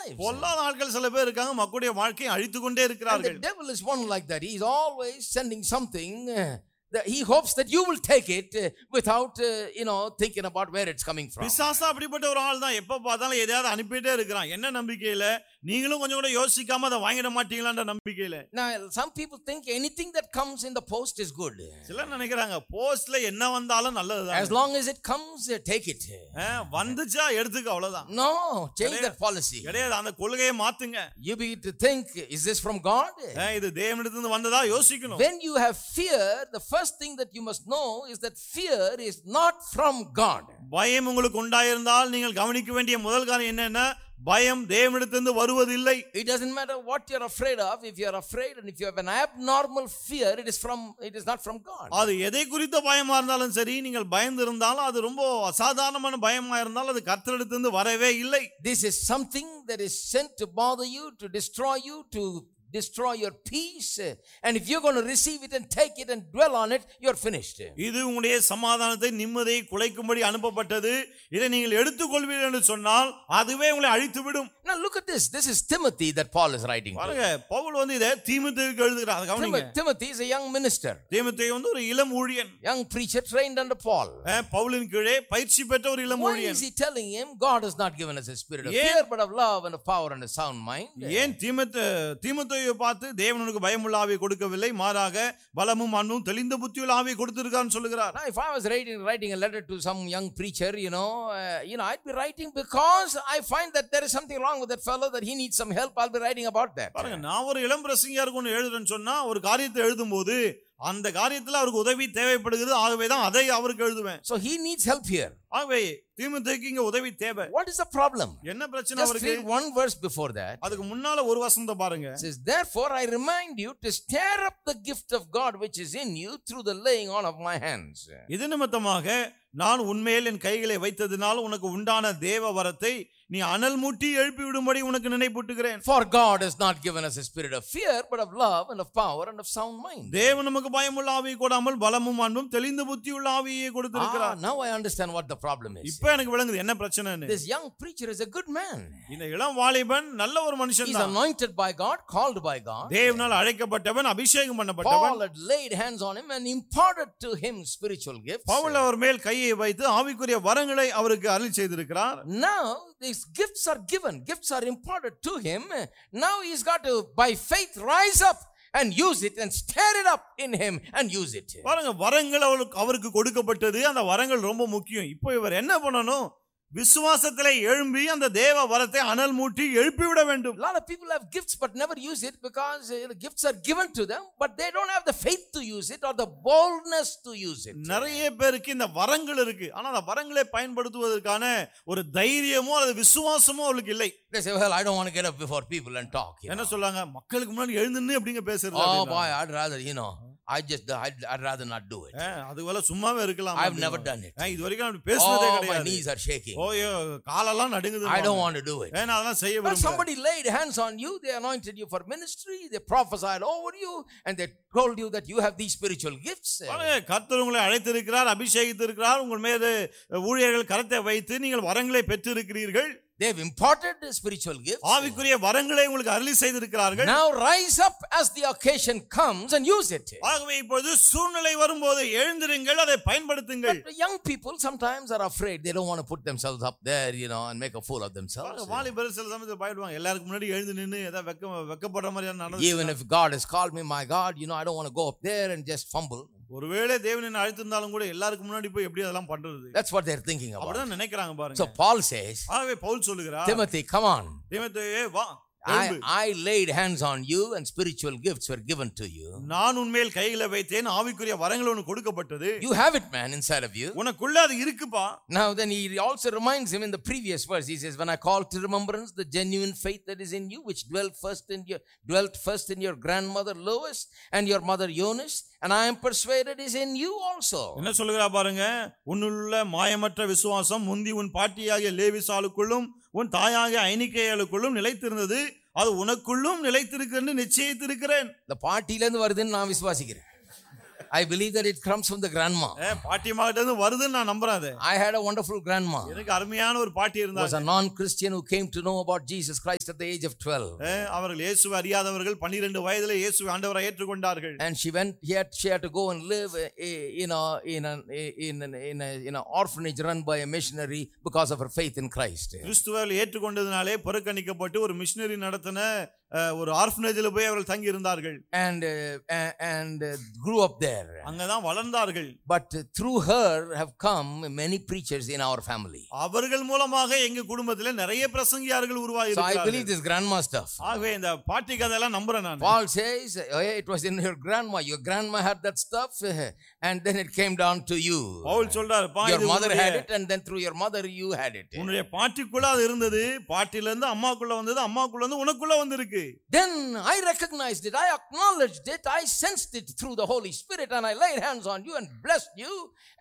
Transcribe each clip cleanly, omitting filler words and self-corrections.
lives. பொல்லாத ஆட்கள் சில பேர் இருக்காங்க, மக்களுடைய வாழ்க்கையை அழித்துக் கொண்டே And the இருக்கிறார்கள். devil is one like that. He is always sending something. He hopes that you will take it without, thinking about where it's coming from. பிசாசு அப்படிப்பட்ட ஒரு ஆள் தான். எப்ப பார்த்தாலும் எதையாவது அனுப்பிட்டே இருக்கிறான். என்ன நம்பிக்கையில? நீங்களும் கொஞ்சம் கூட யோசிக்காம அதை வாங்கிட மாட்டீங்களான்ற நம்பிக்கையில. Now, some people think anything that comes in the post is good. சிலர் நினைக்கிறாங்க போஸ்ட்ல என்ன வந்தாலும் நல்லதுதான். As long as it comes, take it. வந்துச்சா எடுத்துக்க, அவ்வளவுதான். No, change that policy. கிடையாது, அந்த கொள்கையை மாத்துங்க. You begin to think, is this from God? இது தேவனிடத்திலிருந்து வந்ததா யோசிக்கணும். When you have fear, the first thing that you must know is that fear is not from God. பயம் உங்களுக்கு உண்டாயிருந்தால் நீங்கள் கவனிக்க வேண்டிய முதல் காரியம் என்னன்னா, பயம் தேவனிடத்திலிருந்து வருவதில்லை. It doesn't matter what you're afraid of. If you're afraid and if you have an abnormal fear, it is not from God. அது எதை குறித்த பயமா இருந்தாலும் சரி, நீங்கள் பயந்து இருந்தாலும் அது ரொம்ப அசாதாரணமான பயமா இருந்தாலும் அது கர்த்தரிடத்திலிருந்து வரவே இல்லை. This is something that is sent to bother you, to destroy you, to destroy your peace, and if you're going to receive it and take it and dwell on it, you're finished. இது உங்களுடைய சமாதானத்தை, நிம்மதியை குலைக்கும்படி அனுப்பப்பட்டது. இதை நீங்கள் எடுத்துக்கொள்வீர்கள் என்று சொன்னால் அதுவே உங்களை அழித்துவிடும். Now look at this. This is Timothy that Paul is writing to. பாருங்க, பவுல் இதை தீமோத்தேயுக்கு எழுதுகிறார். கவனிங்க. Timothy is a young minister. தீமோத்தேயு ஒரு இளம் ஊழியன். Young preacher trained under Paul. பவுலின் கீழே பயிற்சி பெற்ற ஒரு இளம் ஊழியன். Why is he telling him God has not given us a spirit of fear but of love and of power and a sound mind? ஏன் தீமோத்தேயுவை பார்த்து தேவன் உனக்கு பயமுள்ள ஆவியை கொடுக்கவில்லை, மாறாக பலமும் அன்பும் தெளிந்த புத்தியுள்ள ஆவியை கொடுத்திருக்கான்னு சொல்லுகிறார். Now if I was writing a letter to some young preacher, I'd be writing because I find that there is something wrong with that fellow, that he needs some help. I'll be writing about that. பாருங்க, நான் ஒரு இளம் பிரசங்கியாருக்கு ஒன்று எழுதுறேன்னு சொன்னா, ஒரு காரியத்தை எழுதும்போது அந்த காரியத்துல அவருக்கு உதவி தேவைப்படுகிறது, ஆகவே தான் அதை அவருக்கு எழுதுவேன். So he needs help here. ஆகவே தீமோத்தேயுக்கு இங்க உதவி தேவை. What is the problem? என்ன பிரச்சனை Just அவருக்கு? read one verse before that. அதுக்கு முன்னால ஒரு வசனத்தை பாருங்க. It says, therefore I remind you to stir up the gift of God which is in you through the laying on of my hands. இது நிமித்தமாக நான் உன்மேல் என் கைகளை வைத்ததினால் உனக்கு உண்டான தேவ வரத்தை நீ அனல் மூட்டி எழுப்பி விடும்படி உனக்கு நினைப்பூட்டுகிறேன். For God has not given us a spirit of fear but of love and of power and of sound mind. தேவன் நமக்கு பயமுள்ள ஆவியை கொடாமல் பலமும் அன்பும் தெளிந்த புத்தியுள்ள ஆவியை கொடுத்திருக்கிறார். Now I understand what the problem is. இப்போ எனக்கு விளங்குது என்ன பிரச்சனைன்னு. This young preacher is a good man. இந்த இளம் வாலிபன் நல்ல ஒரு மனுஷன் தான். He's anointed by God, called by God. தேவனால் அழைக்கப்பட்டவன், அபிஷேகம் பண்ணப்பட்டவன். Paul had laid hands on him and imparted to him spiritual gifts. Pavul அவர் மேல் கையை வைத்து ஆவிக்குரிய வரங்களை அவருக்கு அருளி செய்திருக்கிறார். Now these gifts are given, gifts are imparted to him. Now he's got to by faith rise up and use it and stir it up in him and use it. பாருங்க, வரங்கள் அவருக்கு கொடுக்கப்பட்டது. அந்த வரங்கள் ரொம்ப முக்கியம். இப்போ இவர் என்ன பண்ணணும்? விசுவாசத்திலே எழும்பி அந்த தேவ வரத்தை அனல் மூட்டி எழுப்பி விட வேண்டும். A lot of people have gifts but never use it because the gifts are given to them but they don't have the faith to use it or the boldness to use it. நிறைய பேருக்கு இந்த வரங்கள் இருக்கு, ஆனா அந்த வரங்களை பயன்படுத்துவதற்கான ஒரு தைரியமோ அல்லது விசுவாசமோ அவங்களுக்கு இல்லை. They say, well, I don't want to get up before people and talk. என்ன சொல்றாங்க? மக்களுக்கு முன்னாடி எழுந்து நின்னு அப்படிங்க பேசுறது. Oh boy, I'd rather, I'd rather not do it. அதுவெல்லாம் சும்மாவே இருக்கலாம். I've never done it. இது வரைக்கும் அப்படி பேசுனதே கிடையாது. My knees are shaking. OYO, காலெல்லாம் நடுங்குது. I don't want to do it. ஏன்னா அதெல்லாம் செய்ய But விரும்பல. somebody laid hands on you, they anointed you for ministry, they prophesied over you and they told you that you have these spiritual gifts. கர்த்தர் உங்களை அழைத்திருக்கிறார், அபிஷேகித்திருக்கிறார், உங்கள் மீது ஊழியர்கள் கரத்தை வைத்து நீங்கள் வரங்களை பெற்றிருக்கிறீர்கள். They've imparted spiritual gifts. ஆவிக்குரிய வரங்களை உங்களுக்கு அருளி செய்திருக்கிறார்கள். Now rise up as the occasion comes and use it. ஆகவே இப்பொழுது சூழ்நிலை வரும்போது எழுந்திருங்கள், அதை பயன்படுத்துங்கள். But young people sometimes are afraid. They don't want to put themselves up there, and make a fool of themselves. வாலிபர் சில சமயத்துல பயப்படுவாங்க. எல்லாருக்கும் முன்னாடி எழுந்து நின்னு ஏதோ வெக்கப்படுற மாதிரியான நடந்து. Even if God has called me, my God, I don't want to go up there and just fumble. ஒருவேளை தேவன் என்ன அழைத்திருந்தாலும் கூட எல்லாருக்கும் முன்னாடி போய் எப்படி அதெல்லாம் பண்றது? That's what they're thinking about. அப்படிதான் நினைக்கிறாங்க பாருங்க. So Paul says, ஆகவே பவுல் சொல்லுகிறார், Timothy, come on. தீமோத்தேயுவே வா. I laid hands on you and spiritual gifts were given to you. நான் உன்மேல் கைகளை வைத்தேன், ஆவிக்குரிய வரங்கள் உனக்கு கொடுக்கப்பட்டது. You have it, man, inside of you. உனக்குள்ள அது இருக்குப்பா. Now then he also reminds him in the previous verse. He says, when I call to remembrance the genuine faith that is in you, which dwelt first in your grandmother Lois and your mother Eunice, and I am persuaded is in you also. என்ன சொல்லுகிறா பாருங்க, உன்னுள்ள மாயமற்ற விசுவாசம் முந்தி உன் பாட்டியாகிய லேவிசாளுக்குள்ளும் உன் தாயாகிய ஐனிக்கேயாளுக்குள்ளும் நிலைத்திருந்தது, அது உனக்குள்ளும் நிலைத்திருக்கிறது நிச்சயித்திருக்கிறேன். இந்த பாட்டில இருந்து வருதுன்னு நான் விசுவாசிக்கிறேன். I believe that it comes from the grandma. பாட்டியம்மா கிட்ட இருந்து வருதுன்னு நான் நம்புறேன் அது. I had a wonderful grandma. எனக்கு அருமையான ஒரு பாட்டி இருந்தாங்க. Was a non-Christian who came to know about Jesus Christ at the age of 12. அவர்கள் இயேசுவை அறியாதவர்கள் 12 வயதிலே இயேசுவை ஆண்டவராய் ஏற்றுக்கொண்டார்கள். And she had to go and live in an orphanage run by a missionary because of her faith in Christ. கிறிஸ்துவை ஏற்றுக்கொண்டதனாலே புறக்கணிக்கப்பட்டு ஒரு missionary நடத்தின ஒரு ஆர்ஃபனேஜ்ல போய் அவர்கள் தங்கி இருந்தார்கள். And grew up there. அங்கதான் வளர்ந்தார்கள். But through her have come many preachers in our family. அவர்கள் மூலமாக எங்க குடும்பத்திலே நிறைய பிரசங்கியார்கள் உருவாகி So இருக்கிறார்கள். I believe this grandma stuff. ஆகவே இந்த பாட்டி கதையெல்லாம் நம்புறேன் நான். Paul says, hey, it was in your grandma had that stuff and then it came down to you. Pavul சொல்றார், your mother had it and then through your mother you had it. உன்னுடைய பாட்டிக்குள்ள அது இருந்தது, பாட்டில இருந்து அம்மாக்குள்ள வந்தது, அம்மாக்குள்ள இருந்து உனக்குள்ள வந்திருக்கு. Then I recognized it, I acknowledged it, I sensed it through the Holy Spirit and I laid hands on you and blessed you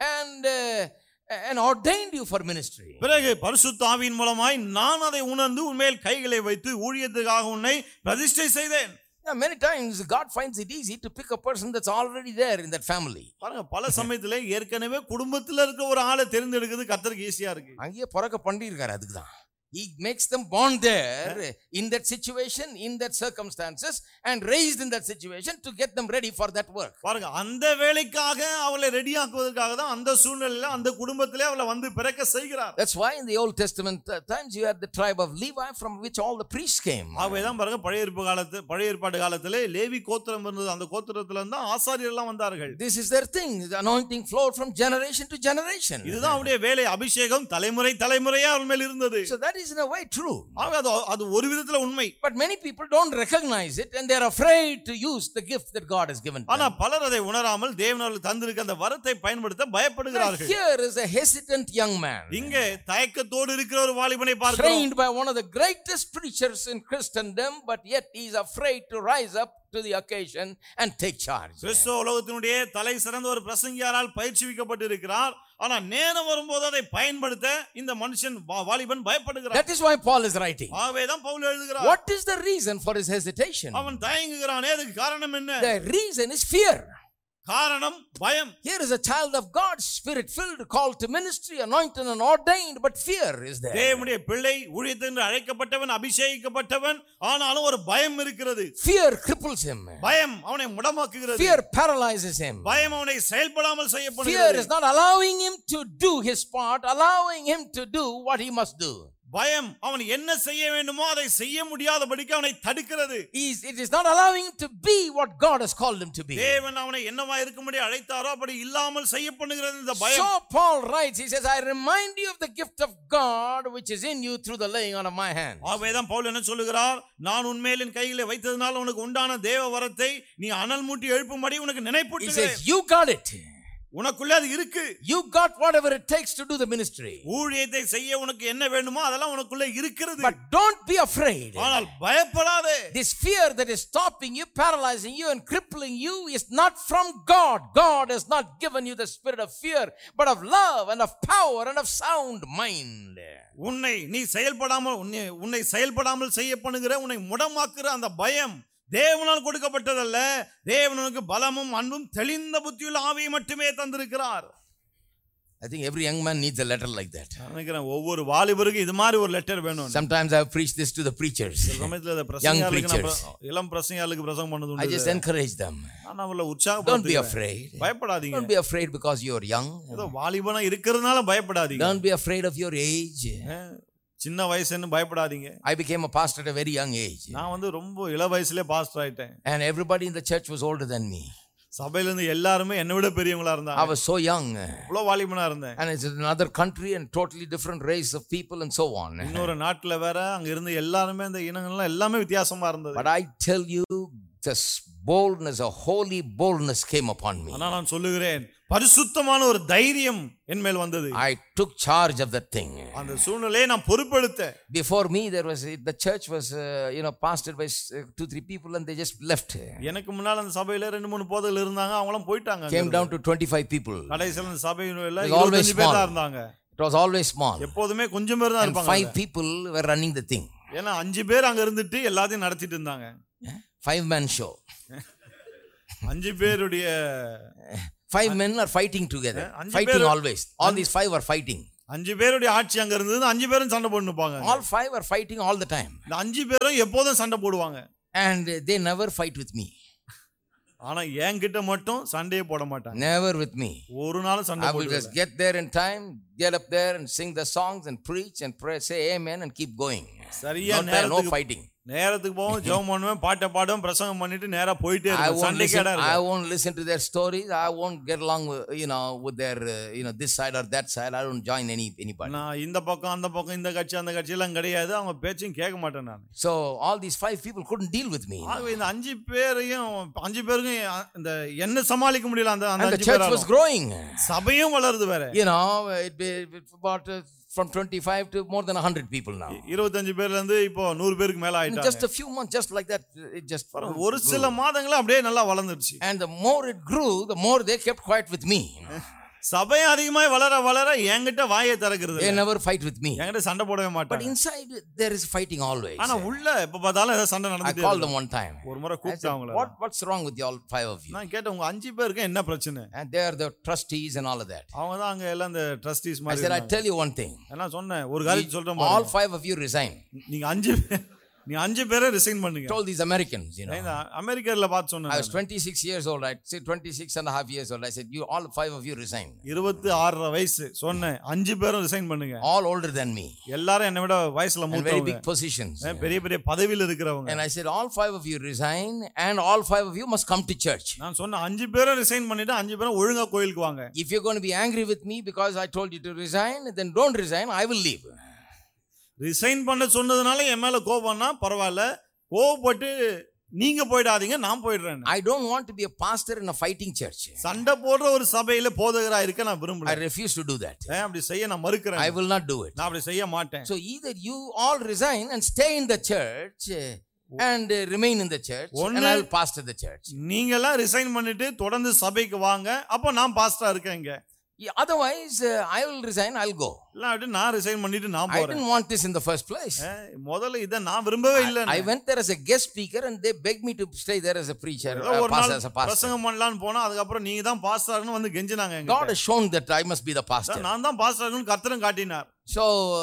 and ordained you for ministry. பிறகு பரிசுத்த ஆவியின் மூலமாய் நான் அதை உணர்ந்து உன்மேல் கைகளை வைத்து ஊழியத்துக்காக உன்னை பிரதிஷ்டை செய்தேன். Many times God finds it easy to pick a person that's already there in that family. பாருங்க, பல சமயத்துல ஏற்கனவே குடும்பத்துல இருக்க ஒரு ஆளை தெரிந்தெடுக்கிறது கர்த்தருக்கு ஈஸியா இருக்கு. அங்கேயே பிறக்க பண்ணிருக்காரு. அதுக்குதான் He makes them born there in that situation, in that circumstances and raised in that situation to get them ready for that work. பாருங்க, அந்த வேலைக்காக அவளை ரெடி ஆக்குவதற்காக தான் அந்த சூழ்நிலையில அந்த குடும்பத்திலே அவளை வந்து பிறக்க செய்கிறார். That's why in the Old Testament times you had the tribe of Levi from which all the priests came. ஆவேதான் பாருங்க, பழைய ஏற்பாடு காலத்திலே லேவி கோத்திரம் இருந்தது. அந்த கோத்திரத்துல இருந்து ஆசாரியர்கள் எல்லாம் வந்தார்கள். This is their thing. The anointing flowed from generation to generation. இதுதான் அவருடைய வேலை. அபிஷேகம் தலைமுறையா அவள் மேல் இருந்தது. So that is in a way true. அது ஒரு விதத்துல உண்மை. But many people don't recognize it and they are afraid to use the gift that God has given them. ஆனா பலர் அதை உணராமல் தேவன் அவர்களுக்கு தந்திருக்கிற அந்த வரத்தை பயன்படுத்த பயப்படுகிறார்கள். Here is a hesitant young man. இங்கே தயக்கத்தோடு இருக்கிற ஒரு வாலிபனை பார்க்கிறோம். Trained by one of the greatest preachers in Christendom, but yet he is afraid to rise up to the occasion and take charge. கிறிஸ்தவ உலகத்தினுடைய தலை சிறந்த ஒரு பிரசங்கியாரால் பயிற்சிவிக்கப்பட்டிருக்கிறார். ஆனா நேரம் வரும்போது அதை பயன்படுத்த இந்த மனுஷன் வாலிபன் பயப்படுகிறார். That is why Paul is writing. ஆவேதான் Pavul எழுதுகிறார். What is the reason for his hesitation? அவன் தயங்குகிறானே, அதுக்கு காரணம் என்ன? The reason is fear. காரணம் பயம். Here is a child of God, spirit filled, called to ministry, anointed and ordained, but fear is there. தேவனுடைய பிள்ளை, ஊழியத்திற்கு அழைக்கப்பட்டவன், அபிஷேகிக்கப்பட்டவன், ஆனாலும் ஒரு பயம் இருக்கிறது. Fear cripples him. பயம் அவனை முடமாக்குகிறது. Fear paralyzes him. பயம் அவனை செயல்படாமல் செய்ய பண்ணுகிறது. Fear is not allowing him to do his part, allowing him to do what he must do. பயம் அவன் என்ன செய்ய வேண்டுமோ அதை செய்ய முடியாதபடிக்கு அவனை தடுக்கிறது. It is not allowing him to be what God has called him to be. தேவன் அவனை என்னவா இருக்கும்படி அழைத்தாரோ அப்படி இல்லாமல் செய்ய பண்ணுகிறது இந்த பயம். So Paul writes, he says, I remind you of the gift of God which is in you through the laying on of my hands. ஆவேதான் Pavul என்ன சொல்லுகிறார்? நான் உன்மேல் என் கையிலே வைத்ததனால் உனக்கு உண்டான தேவ வரத்தை நீ அனல் மூட்டி எழுப்பும்படி உனக்கு நினைப்பூட்டுகிறேன். He says, you got it. உனக்குள்ள அது இருக்கு. You got whatever it takes to do the ministry. ஊழியத்தை செய்ய உனக்கு என்ன வேண்டுமோ அதெல்லாம் உனக்குள்ள இருக்கிறது. But don't be afraid. ஆனால் பயப்படாதே. This fear that is stopping you, paralyzing you and crippling you is not from God. God has not given you the spirit of fear, but of love and of power and of sound mind. உன்னை செயல்படாமல் செய்ய பண்ணுகிற, உன்னை முடமாக்குற அந்த பயம் தேவனால் கொடுக்கப்பட்டதல்ல. தேவனுக்கு பலமும் அன்பும் தெளிந்த புத்தியுள்ள ஆவியை மட்டுமே தந்திருக்கிறார். I think every young man needs a letter like that. நினைக்கிறேன் ஒவ்வொரு வாலிபருக்கும் இது மாதிரி ஒரு லெட்டர் வேணும். Sometimes I have preached this to the preachers. Young preachers. இளம் பிரசங்கியாளுக்கு பிரசங்கம் பண்ணது உண்டு. I just encourage them. நான் அவங்கள உற்சாகப்படுத்துறேன். Don't be afraid. பயப்படாதீங்க. Don't be afraid because you are young. ஏதோ வாலிபனா இருக்கிறதுனால பயப்படாதீங்க. Don't be afraid of your age. சின்ன வயசுன்னு பயப்படாதீங்க. I became a pastor at a very young age. நான் வந்து ரொம்ப இள வயசுலயே பாஸ்டர் ஆயிட்டேன். And everybody in the church was older than me. சபையில இருந்து எல்லாரும் என்னை விட பெரியவங்களா இருந்தாங்க. I was so young. இவ்வளவு வாலிபனா இருந்தேன். And it's another country and totally different race of people and so on. இன்னொரு நாட்டுல வேற அங்க இருந்து எல்லாரும் அந்த இனங்கள்லாம் எல்லாமே வித்தியாசமா இருந்தது. But I tell you, this boldness, a holy boldness came upon me. ஆனா நான் சொல்லுகிறேன், பரிசுத்தமான ஒரு தைரியம் என் மேல் வந்தது. I took charge of that thing. அந்த சூழ்நிலையை நான் பொறுப்பெடுத்தேன். Before me the church was pastored by 2-3 people and they just left. எனக்கு முன்னால அந்த சபையில 2-3 போதகர்கள் இருந்தாங்க, அவங்களும் போயிட்டாங்க. Came down to 25 people. கடைசில அந்த சபையில 25 பேர் தான் இருந்தாங்க. It was always small. எப்போதுமே கொஞ்சம் பேர் தான் இருப்பாங்க. 5 people were running the thing. ஏன்னா 5 பேர் அங்க இருந்துட்டு எல்லாத்தையும் நடத்திட்டு இருந்தாங்க. 5-man show. 5 பேருடைய 5 men are fighting together. அஞ்சு Fighting பேரு- always. All these 5 are fighting. 5 பேருடைய ஆட்சி அங்க இருந்தது. 5 பேரும் சண்டை போட்டு நிப்பாங்க. All 5 are fighting all the time. இந்த 5 பேரும் எப்போதும் சண்டை போடுவாங்க. And they never fight with me. ஆனா என்கிட்ட மட்டும் சண்டையே போட மாட்டாங்க. Never with me. ஒரு நாளும் சண்டை I will போடுறது just get there in time, get up there and sing the songs and preach and pray, say amen and keep going. சரியா No fighting. நேரத்துக்கு போவோம், ஜெபம் பண்ணுவேன், பாட்டை பாடுவேன், பிரசங்கம் பண்ணிட்டு நேரா போயிட்டே இருப்பேன். சண்டைக்கு இடம் I இருக்காது. won't listen to their stories. I won't get along with, with their this side or that side. I don't join anybody. நான் இந்த பக்கம் அந்த பக்கம் இந்த கட்சி அந்த கட்சி எல்லாம் கிடையாது. அவங்க பேச்சையும் கேட்க மாட்டேன் நான். So all these 5 people couldn't deal with me. ஆகவே இந்த 5 பேருக்கும் இந்த என்ன சமாளிக்க முடியல. அந்த And the 5 church was பேரும் growing. சபையும் வளருது வேற. It's about from 25 to more than 100 people now. 25 பேர்ல இருந்து இப்போ 100 பேருக்கு மேல In ஆயிட்டாங்க. just a few months, just like that, it just ஒரு சில மாதங்கள அப்படியே நல்லா வளர்ந்துருச்சு. And the more it grew, the more they kept quiet with me. சபை அதிகமாய் வளர வளர என்கிட்ட வாயை திறக்கிறது. They never fight with me. என்கிட்ட சண்டை போடவே But மாட்டாங்க. inside there is fighting always. ஆனா உள்ள எப்ப பார்த்தாலும் ஏதோ சண்டை I நடந்துட்டே called இருக்கு. them one time. ஒரு முறை I கூப்பிட்டு said, அவங்கள. what's wrong with you all 5 of you? நான் கேட்டேன் உங்க 5 பேருக்கு என்ன பிரச்சனை? And they are the trustees and all of that. அவங்க தான் அங்க எல்லாம் இந்த ட்ரஸ்டீஸ் I மாதிரி. said, I tell you one thing. நான் சொன்னேன் ஒரு காரியம் சொல்றேன் All பாருங்க. 5 of you resign. நீங்க 5 பேரை ரிசைன் பண்ணுங்க. I told these Americans, நான் அமெரிக்கர்ல பார்த்து I சொன்னேன். was 26 years old. I said 26 and a half years old. I said, you all 5 of you resign. 26 வயசு சொன்னேன். 5 பேரும் ரிசைன் பண்ணுங்க. All older than me. எல்லாரும் என்னை விட வயசுல And very மூத்தவங்க. big positions. பெரிய பெரிய பதவியில இருக்கிறவங்க. And I said, all 5 of you resign and all 5 of you must come to church. நான் சொன்ன 5 பேரும் ரிசைன் பண்ணிட்டு 5 பேரும் ஒழுங்கா கோயிலுக்கு வாங்க. If you're going to be angry with me because I told you to resign, then don't resign. I will leave. Resign பண்ண சொன்னதுனால என் மேல கோபம்னா பரவாயில்ல. கோபப்பட்டு நீங்க போயிடாதீங்க, நான் போயிடுறேன். I don't want to be a pastor in a fighting church. சண்டை போடுற ஒரு சபையில போதகரா இருக்க நான் I விரும்பல. refuse to do that. அப்படி செய்ய நான் மறுக்கிறேன். I will not do it. நான் அப்படி செய்ய மாட்டேன். So either you all resign and stay in the church and remain in the church, and I will pastor the church. நீங்க எல்லாம் ரிசைன் பண்ணிட்டு தொடர்ந்து சபைக்கு வாங்க, அப்ப நான் பாஸ்டரா இருக்கேன் இங்க. Otherwise, I will resign, I'll go. இல்ல அப்படி நான் ரிசைன் பண்ணிட்டு நான் I போறேன். didn't want this in the first place. முதல்ல இத நான் விரும்பவே இல்ல. I went there as a guest speaker and they begged me to stay there as a preacher, ஒரு pastor, நாள் as a pastor. பிரசங்கம் பண்ணலாம்னு போனா அதுக்கப்புறம் நீங்க தான் பாஸ்டர்னு வந்து கெஞ்சினாங்க எங்க. God has shown that I must be the pastor. நான் தான் பாஸ்டர்னு கர்த்தரும் காட்டினார். So,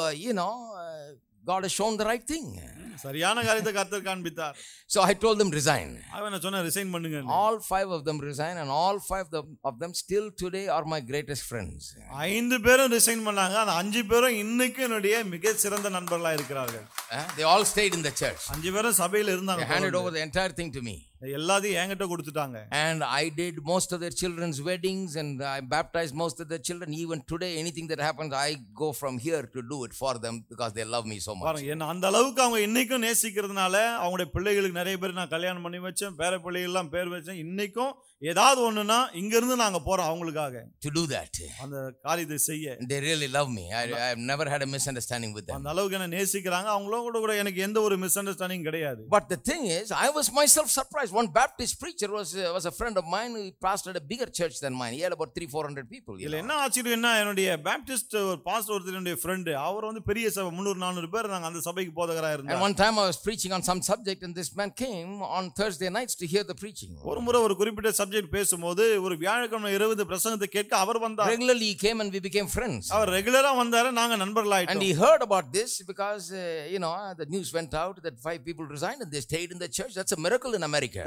God has shown the right thing. சரியான காரியத்தை கர்த்தர் காண்பித்தார். So I told them resign. அவன் சொன்ன ரிசைன் பண்ணுங்க. All 5 of them resign and all 5 of them still today are my greatest friends. 5 பேரும் ரிசைன் பண்ணாங்க. அந்த 5 பேரும் இன்னைக்கு என்னுடைய மிக சிறந்த நண்பர்களா இருக்கிறார்கள். They all stayed in the church. 5 பேரும் சபையில இருந்தாங்க. They handed over the entire thing to me. எல்லாத்தையும் என்கிட்ட கொடுத்துட்டாங்க. And I did most of their children's weddings and I baptized most of their children. Even today anything that happens I go from here to do it for them because they love me so much. பாருங்க என்ன அந்த அளவுக்கு அவங்க இன்னைக்கும் நேசிக்கிறதுனால அவங்களுடைய பிள்ளைகளுக்கு நிறைய பேர் நான் கல்யாணம் பண்ணி வச்சேன், பேர பிள்ளைகள் எல்லாம் பேர் வச்சேன். இன்னைக்கும் ஏதாவது ஒண்ணுனா இங்க இருந்து நாங்க போறோம் அவங்களுக்காக to do that. அந்த காரியத்தை செய்ய. They really love me. I have never had a misunderstanding with them. அந்த அளவுக்கு என்ன நேசிக்கிறாங்க. அவங்களோட கூட எனக்கு எந்த ஒரு மிஸ் அண்டர்ஸ்டாண்டிங் கிடையாது. But the thing is, I was myself surprised. One Baptist preacher was a friend of mine who pastored a bigger church than mine. He had about 300-400 people. இல்ல என்ன ஆச்சரியம் என்ன, என்னுடைய பேப்டிஸ்ட் ஒரு பாஸ்டர் ஒருத்தருடைய friend, அவர் வந்து பெரிய சபை 300-400 பேர் நாங்க அந்த சபைக்கு போதகரா இருந்தார். And one time I was preaching on some subject and this man came on Thursday nights to hear the preaching. ஒரு முறை ஒரு குறிப்பிட்ட சப்ஜெக்ட் பேசும்போது ஒரு வியாழக்கிழமை இரவு இந்த பிரசங்கத்தை கேட்க அவர் வந்தார். Regularly he came and we became friends. அவர் ரெகுலரா வந்தாரு, நாங்க நண்பர்களாயிட்டோம். And he heard about this because the news went out that 5 people resigned and they stayed in the church. That's a miracle in America.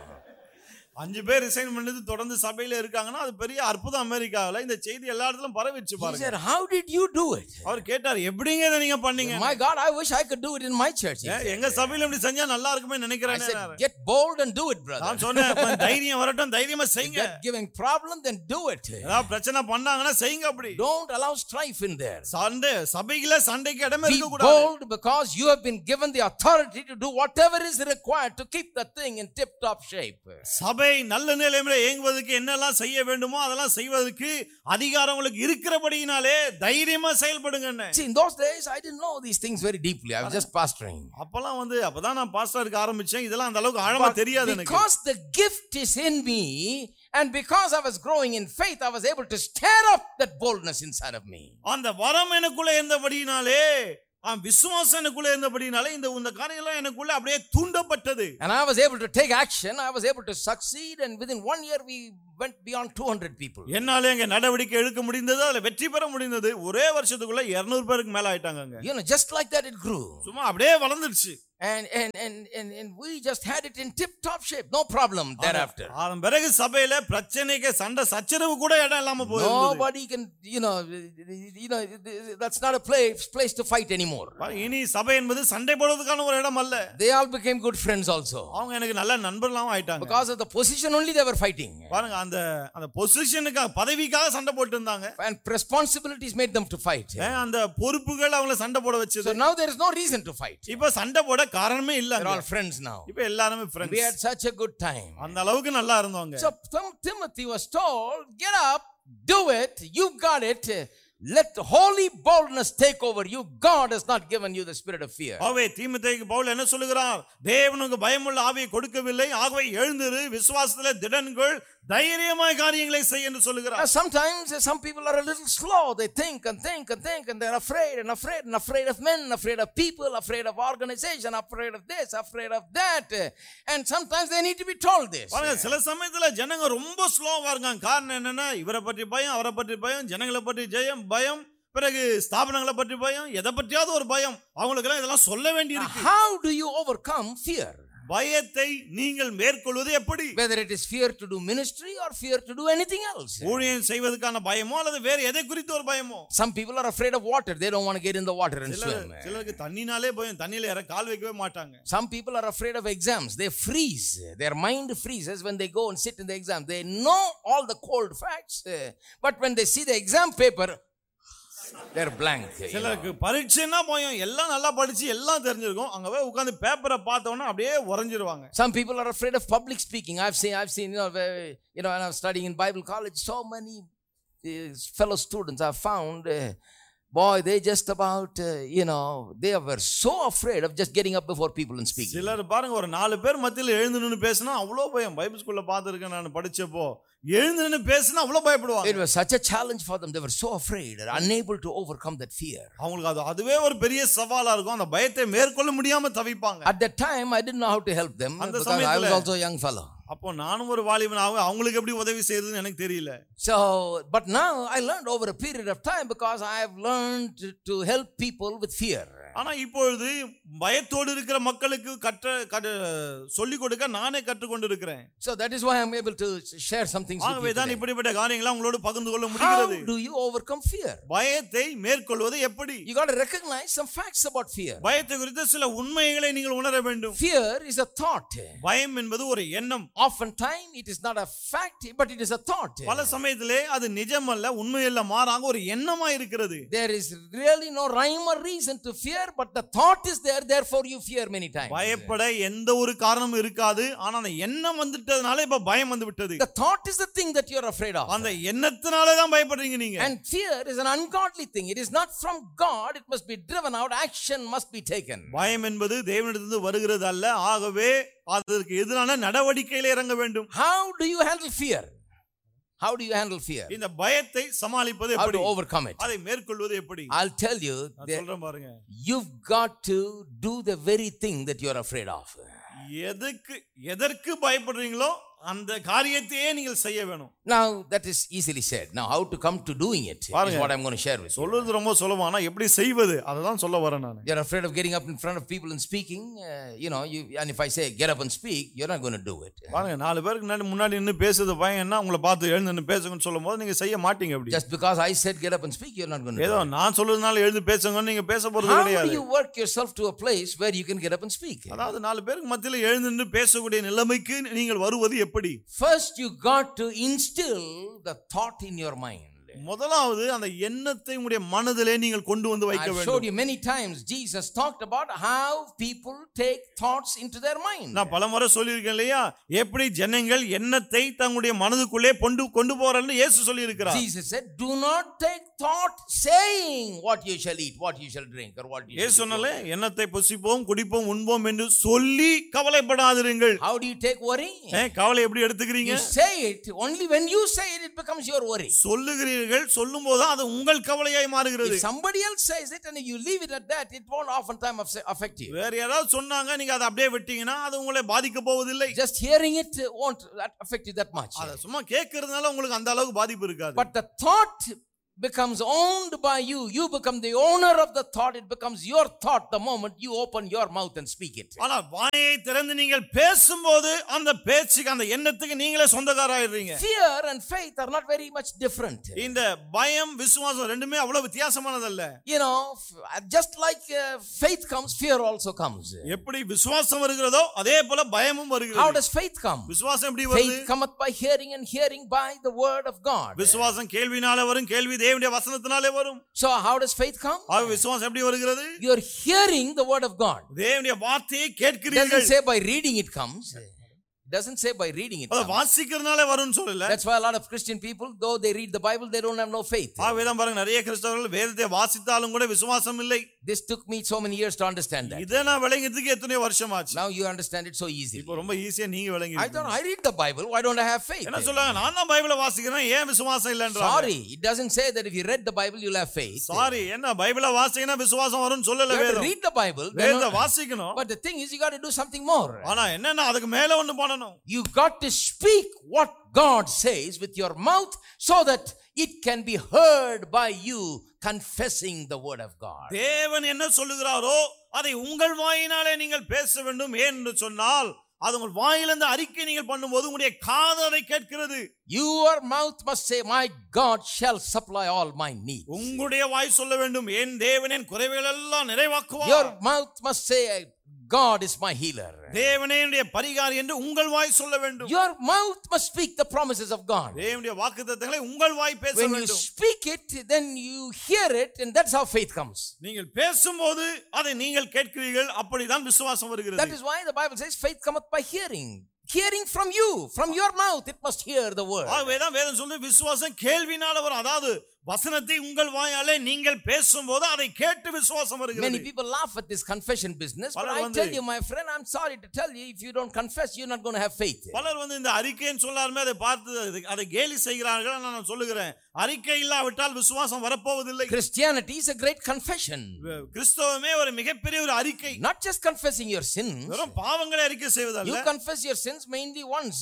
5 பேர் resign பண்ணிட்டு தொடர்ந்து சபையில இருக்காங்கன்னா அது பெரிய அற்புதம் அமெரிக்காவுல. இந்த செய்தி எல்லா இடத்துலயும் பரவிச்சு பாருங்க. He said, how did you do it? அவர் கேட்டார், எப்படிங்க இத நீங்க பண்ணீங்க? My God, I wish I could do it in my church. எங்க சபையில இப்படி செஞ்சா நல்லா இருக்குமே நினைக்கிறேன். I said, get bold and do it, brother. நான் சொன்னேன், தைரியம் வரட்டும், தைரியமா செய்யுங்க. Get giving problem, then do it. ஏதாவது பிரச்சனை பண்ணாங்கன்னா செய்யுங்க. அப்படி don't allow strife in there. சபையில சண்டைக்கு இடமே இருக்க Be கூடாது. bold because you have been given the authority to do whatever is required to keep the thing in tip top shape. சபை நல்ல நிலைமையில இயங்குவதற்கு என்னெல்லாம் செய்ய வேண்டுமோ அதெல்லாம் செய்வதற்கு அதிகாரம் உங்களுக்கு இருக்கிறபடியினாலே தைரியமா செயல்படுங்க. See, in those days I didn't know these things very deeply. I was just pastoring. அப்பதான் நான் பாஸ்டரா இருக்க ஆரம்பிச்சேன். இதெல்லாம் அந்த அளவுக்கு ஆழமா தெரியாது எனக்கு. Because the gift is in me and because I was growing in faith, I was able to stir up that boldness inside of me. அந்த வரம் எனக்குள்ள இருந்தபடியினாலே விசுவாசம் எனக்குள்ள இருந்தபடினால இந்த காரியெல்லாம் எனக்குள்ள அப்படியே தூண்டப்பட்டது. And I was able to take action. I was able to succeed, and within 1 year we went beyond 200 people. என்னால எங்க நடவடிக்கை எடுக்க முடிந்தது, அதுல வெற்றி பெற முடிந்தது. ஒரே வருஷத்துக்குள்ள 200 பேருக்கு மேல ஆயிட்டாங்க. You know, just like that it grew. சும்மா அப்படியே வளர்ந்துருச்சு. And we just had it in tip top shape, no problem thereafter. அதன் பிறகு சபையில பிரச்சனைக்கு சண்டை சச்சரவு கூட இடம் இல்லாம போயிடுது. Nobody can, you know, that's not a place to fight anymore. இனி சபை என்பது சண்டை போடுறதுக்கான ஒரு இடம் அல்ல. They all became good friends also. அவங்க எனக்கு நல்ல நண்பர்களாம் ஆயிட்டாங்க. Because of the position only they were fighting. பாருங்க, அந்த பொசிஷனுக்காக, பதவிக்காக சண்டை போட்டு இருந்தாங்க. And responsibilities made them to fight. அந்த பொறுப்புகள் அவங்கள சண்டை போட வச்சது. So now there is no reason to fight. இப்ப சண்டை போட காரணமே இல்ல. They're all friends now. இப்ப எல்லாரும் friends. We had such a good time. அந்த அளவுக்கு நல்லா இருந்தோங்க. So Timothy was told, get up, do it, you got it. Let holy boldness take over you. God has not given you the spirit of fear. ஆவே தீமோத்தேயுக்கு பவுல் என்ன சொல்லுகிறார்? தேவனுக்கு பயமுள்ள ஆவியை கொடுக்கவில்லை, ஆகவே எழுந்திரு, விசுவாசத்திலே திடன்கொள், தைரியமாய் காரியங்களை செய் என்று சொல்லுகிறார். Sometimes some people are a little slow. They think and they're afraid of men, afraid of people, afraid of organization, afraid of this, afraid of that. And sometimes they need to be told this. பாருங்க, சில சமயத்துல ஜனங்க ரொம்ப ஸ்லோவா இருக்காங்க. காரணம் என்னன்னா, இவரை பற்றி பயம், அவரை பற்றி பயம், ஜனங்களை பற்றி பயம், பிறகு ஸ்தாபனங்களை பற்றி பயம், எதை பற்றியாவது ஒரு பயம். அவங்களுக்கு எல்லாம் இதெல்லாம் சொல்ல வேண்டி இருக்கு. How do you overcome fear? பயத்தை நீங்கள் மேற்கொள்வது எப்படி? Whether it is fear to do ministry or fear to do anything else. ஊழியம் செய்வதற்கான பயமோ அல்லது வேற எதை குறித்து ஒரு பயமோ? Some people are afraid of water. They don't want to get in the water and swim. சிலருக்கு தண்ணினாலே பயம், தண்ணியில இறங்க கால் வைக்கவே மாட்டாங்க. Some people are afraid of exams. They freeze. Their mind freezes when they go and sit in the exam. They know all the cold facts, but when they see the exam paper, they're blank. சிலருக்கு பரீட்சைனா பயம், எல்லாம் நல்லா படிச்சு எல்லாம் தெரிஞ்சிருக்கும், அங்க போய் உட்கார்ந்து பேப்பரை பார்த்தவொடனே அப்படியே உறைஞ்சிருவாங்க. Some people are afraid of public speaking. I've seen when I was studying in Bible college, so many fellow students I found, boy, they just about they were so afraid of just getting up before people and speaking. சிலர் பாருங்க, ஒரு 4 பேர் மத்தியில எழுந்து நின்னு பேசினா அவ்வளோ பயம். பைபிள் ஸ்கூல்ல பார்த்திருக்கேன் நான் படிச்சப்போ. எழுந்து நின்னு பேசினா அவ்வளோ பயப்படுவாங்க. It was such a challenge for them. They were so afraid, unable to overcome that fear. அவங்களுக்கு அதுவே ஒரு பெரிய சவாலா இருக்கும். அந்த பயத்தை மேற்கொள்ள முடியாம தவிப்பாங்க. At that time I didn't know how to help them because I was also a young fellow. அப்போ நானும் ஒரு வாலிபன், அவங்களுக்கு எப்படி உதவி செய்யறதுன்னு எனக்கு தெரியல. So but now I learned over a period of time because I have learned to help people with fear. ஆனா இப்பொழுது பயத்தோடு இருக்கிற மக்களுக்கு சொல்லிக் கொடுக்க நானே கற்றுக்கொண்டு இருக்கிறேன். So that is why I am able to share some things with you. ஆகவே தான் இப்படிப்பட்ட காரியங்களை உங்களோடு பகிர்ந்து கொள்ள முடிகிறது. How do you overcome fear? பயத்தை மேற்கொள்வது எப்படி? You got to recognize some facts about fear. பயத்தை குறித்து சில உண்மைகளை நீங்கள் உணர வேண்டும். Fear is a thought. பயம் என்பது ஒரு எண்ணம். Oftentimes it is not a fact, but it is a thought. பல சமயத்திலே அது நிஜம் அல்ல, உண்மை அல்ல, மாறாக ஒரு எண்ணமா இருக்கிறது. There is really no rhyme or reason to fear, but the thought is there, therefore you fear many times. பயப்பட எந்த ஒரு காரணமும் இருக்காது, ஆனா அந்த எண்ணம் வந்துட்டதனால இப்ப பயம் வந்து விட்டது. The thought is the thing that you are afraid of. அந்த எண்ணத்தினால தான் பயப்படுறீங்க நீங்க. And fear is an ungodly thing. It is not from God. It must be driven out. Action must be taken. பயம் என்பது தேவனிடத்திலிருந்து வருகிறது அல்ல, ஆகவே அதற்கு எதிரான நடவடிக்கையில இறங்க வேண்டும். How do you handle fear? How do you handle fear? இந்த பயத்தை சமாளிப்பது எப்படி? How to overcome it? அதை மேற்கொள்வது எப்படி? I'll tell you. சொல்றேன் பாருங்க. You've got to do the very thing that you are afraid of. எதற்கு பயப்படுறீங்களோ அந்த காரியத்தையே நீங்கள் செய்ய வேணும். Now that is easily said. Now how to come to doing it is what I'm going to share with you. சொல்றது ரொம்ப சுலபம், ஆனா எப்படி செய்வது அதான் சொல்ல வரேன் நான். You're afraid of getting up in front of people and speaking, and if I say get up and speak, you're not going to do it. பாருங்க, 4 பேருக்கு முன்னாடி நின்னு பேசுறது பயம் என்ன, உங்களை பார்த்து எழுந்து நின்னு பேசுங்கன்னு சொல்லும்போது நீங்க செய்ய மாட்டீங்க. அப்படி just because I said get up and speak, you're not going to. ஏதோ நான் சொல்றதுனால எழுந்து பேசுங்கன்னு நீங்க பேச போறது கிடையாது. How do you work yourself to a place where you can get up and speak? அதாவது 4 பேருக்கு மத்தியில எழுந்து நின்னு பேசக்கூடிய நிலைமைக்கு நீங்கள் வருவது எப்படி? First you got to instill the thought in your mind. முதலாவது அந்த எண்ணத்தை உங்களுடைய மனதிலே நீங்கள் கொண்டு வந்து வைக்க வேண்டும். I showed you many times Jesus talked about how people take thoughts into their mind. நான் பலமுறை சொல்லியிருக்கேன் இல்லையா, எப்படி ஜனங்கள் எண்ணத்தை தங்களுடைய மனதுக்குள்ளே கொண்டு போறாங்கன்னு இயேசு சொல்லி இருக்கிறார். Jesus said, do not take thought saying what you shall eat, what you shall drink, or what you shall சொன்னலே என்னத்தை புசிப்போம் குடிப்போம் உண்போம் என்று சொல்லி கவலைப்படாதீர்கள். How do you take worry? கவலை எப்படி எடுத்துக்கிறீங்க? You say it, only when you say it, it becomes your worry. சொல்லுகிறீர்கள், சொல்லும்போது அது உங்கள் கவலையாய் மாறுகிறது. If somebody else says it and you leave it at that, it won't oftentimes affect you. வேற யாராவது சொன்னாங்க நீங்க அதை அப்படியே விட்டீங்கன்னா அது உங்களை பாதிக்க போவதில்லை. Just hearing it won't affect you that much. அத சும்மா கேக்குறதுனால உங்களுக்கு அந்த அளவுக்கு பாதிப்பு இருக்காது. But the thought becomes owned by you. You become the owner of the thought. It becomes your thought the moment you open your mouth and speak it. ஆனா வாயை திறந்து நீங்கள் பேசும்போது அந்த பேச்சுக்கு அந்த எண்ணத்துக்கு நீங்களே சொந்தக்காரராயிடுறீங்க. Fear and faith are not very much different. இந்த பயம் விசுவாசம் ரெண்டுமே அவ்வளவு வித்தியாசமானது அல்ல. You know, just like faith comes, fear also comes. எப்படி விசுவாசம் வருகிறதோ அதே போல பயமும் வருகிறது. How does faith come? விசுவாசம் எப்படி வருது? Faith cometh by hearing, and hearing by the word of God. விசுவாசம் கேள்வினாலே வரும், கேள்வி தேவனுடைய வசனத்தினாலே வரும். So how does faith come? விசுவாசம் எப்படி வருகிறது? You are hearing the word of God. தேவனுடைய வார்த்தையை கேட்கிறீர்கள். Doesn't say by reading it comes. Doesn't say by reading it. வாசிக்கிறதுனால வரும்னு சொல்லல. That's why a lot of Christian people, though they read the Bible, they don't have no faith. வேதம் பாருங்க, நிறைய கிறிஸ்தவர்கள் வேதத்தை வாசித்தாலும் கூட விசுவாசம் இல்லை. This took me so many years to understand that. இத நான் விளங்கியதுக்கு எத்தனை வருஷம் ஆச்சு. Now you understand it so easily. இப்போ ரொம்ப ஈஸியா நீங்க விளங்கிட்டீங்க. I thought I read the Bible, why don't I have faith? என்ன சொல்றாங்க, நான் தான் பைபிளை வாசிக்கிறேன், ஏன் விசுவாசம் இல்லன்றாங்க. Sorry, it doesn't say that if you read the Bible you'll have faith. Sorry, என்ன பைபிளை வாசிக்கினா விசுவாசம் வரும்னு சொல்லல வேதம். Read the Bible, வேதத்தை வாசிக்கணும். But the thing is, you got to do something more. ஆனா என்னன்னா அதுக்கு மேல ஒன்னு பண்ணணும். You got to speak what God says with your mouth so that it can be heard by you confessing the word of God. தேவன் என்ன சொல்லுகிறாரோ அதை உங்கள் வாயினாலே நீங்கள் பேச வேண்டும் என்று சொன்னால் அது உங்கள் வாயிலிருந்து அறிக்கை நீங்கள் பண்ணும்போது உங்களுடைய காது அதை கேட்கிறது. Your mouth must say, my God shall supply all my needs. உங்களுடைய வாய் சொல்ல வேண்டும், என் தேவன் என் குறைவுகள் எல்லாம் நிறைவாக்குவார். Your mouth must say, God is my healer. தேவனே என்னுடைய பரிகாரி என்று உங்கள் வாய் சொல்ல வேண்டும். Your mouth must speak the promises of God. தேவனுடைய வாக்குத்தத்தங்களை உங்கள் வாய் பேச வேண்டும். When you speak it, then you hear it, and that's how faith comes. நீங்கள் பேசும்போது அதை நீங்கள் கேட்கிறீர்கள், அப்படிதான் விசுவாசம் வருகிறது. That is why the Bible says faith cometh by hearing. Hearing from you, from your mouth, it must hear the word. வேதம் சொல்லுது விசுவாசம் கேள்வினால வரும். அதாவது வசனத்தை உங்கள் வாயாலே நீங்கள் பேசும்போது அதை கேட்டு விசுவாசம் வருகிறது. Many people laugh at this confession business, but I tell you, my friend, I'm sorry to tell you, if you don't confess, you're not going to have faith. பலர் இந்த அறிக்கைன்னு சொல்லாருமே அதை பார்த்து அதை கேலி செய்கிறார்கள். நான் சொல்லுகிறேன், அறிக்கை இல்லாவிட்டால் விசுவாசம் வரப்போவதில்லை. Christianity is a great confession. கிறிஸ்தவமே ஒரு மிகப்பெரிய ஒரு அறிக்கை. Not just confessing your sins. வெறும் பாவங்களை அறிக்கை செய்வதல்ல. You confess your sins mainly once.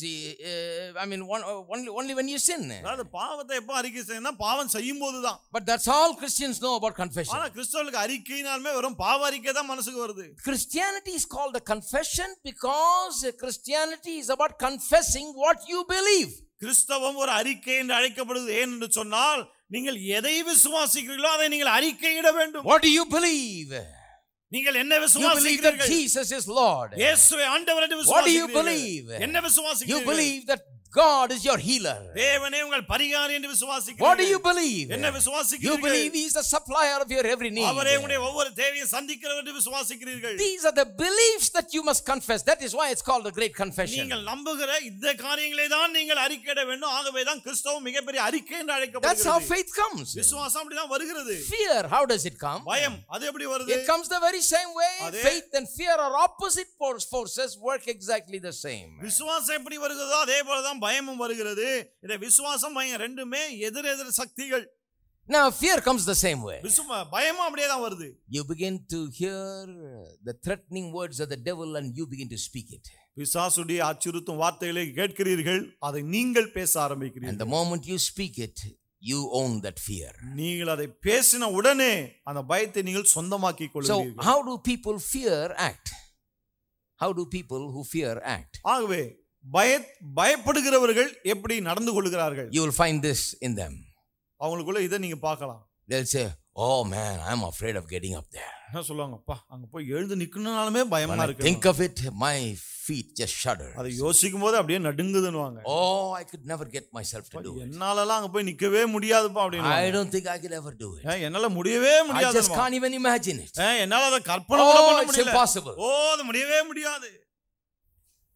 I mean, only when you sin. அதாவது பாவத்தை எப்போ அறிக்கை செய்யணும்னா பாவம் செய்யும்போதுதான். But that's all Christians know about confession. ஆனா கிறிஸ்தவர்களுக்கு அறிக்கையினாலுமே வெறும் பாவ அறிக்கை தான் மனசுக்கு வருது. Christianity is called a confession because Christianity is about confessing what you believe. கிறிஸ்தவம் ஒரு அறிக்கை என்று அழைக்கப்படுவது ஏன் என்று சொன்னால் நீங்கள் எதை விசுவாசிக்கிறீர்களோ அதை நீங்கள் அறிக்கையிட வேண்டும். What do you believe? நீங்கள் என்ன விசுவாசிக்கிறீர்கள்? You believe that Jesus is Lord. இயேசுவே ஆண்டவர் என்று விசுவாசிக்கிறீர்கள். What do you believe? என்ன விசுவாசிக்கிறீர்கள்? You believe that God is your healer. தேவனே உங்கள் பரிகாரி என்று விசுவாசிக்கிறீர்கள். What do you believe? என்ன விசுவாசிக்கிறீர்கள்? You believe he is the supplier of your every need. அவரே உங்களுடைய ஒவ்வொரு தேவையை சந்திக்கிறவர் என்று விசுவாசிக்கிறீர்கள். These are the beliefs that you must confess. That is why it's called a great confession. நீங்கள் நம்புகிற இந்த காரியங்களை தான் நீங்கள் அறிக்கையிட வேண்டும். ஆகவே தான் கிறிஸ்தவம் மிகப்பெரிய அறிக்கை என்று அழைக்கப்படுகிறது. That's how faith comes. விசுவாசம் அப்படி தான் வருகிறது. Fear, how does it come? பயம், அது எப்படி வருது? It comes the very same way. Faith and fear are opposite forces, work exactly the same. விசுவாசம் எப்படி வருகிறதோ அதே போல தான் பயமும் வருகிறது. இந்த விசுவாசம் பயம் ரெண்டுமே எதிரெதிர் சக்திகள். Now fear comes the same way. பயமும் அப்படியே தான் வருது. You begin to hear the threatening words of the devil and you begin to speak it. பிசாசுடைய அச்சுறுத்தும் வார்த்தைகளை கேட்கிறீர்கள், அதை நீங்கள் பேச ஆரம்பிக்கிறீர்கள். And the moment you speak it, you own that fear. நீங்கள் அதை பேசின உடனே அந்த பயத்தை நீங்கள் சொந்தமாக்கிக் கொள்வீர்கள். So how do people fear act? How do people who fear act? ஆகவே பயப்படுகிறவர்கள் எப்படி நடந்து கொள்கிறார்கள்? You will find this in them. அவங்களுக்குள்ள இதை நீங்க பார்க்கலாம். They'll say, oh man, I'm afraid of getting up there. என்ன சொல்லுவாங்க, அப்பா அங்க போய் எழுந்து நிக்கணும்னாலுமே பயமா இருக்கு. Think of it, my feet just shudder. அதை யோசிக்கும் போது அப்படியே நடுங்குதுன்னுவாங்க. Oh, I could never get myself to do it. என்னாலலாம் அங்க போய் நிக்கவே முடியாதுப்பா அப்படினா. I don't think I could ever do it. என்னால முடியவே முடியாது. I just can't even imagine it. என்னால அத கற்பனை கூட பண்ண முடியல. It's impossible. அது முடியவே முடியாது.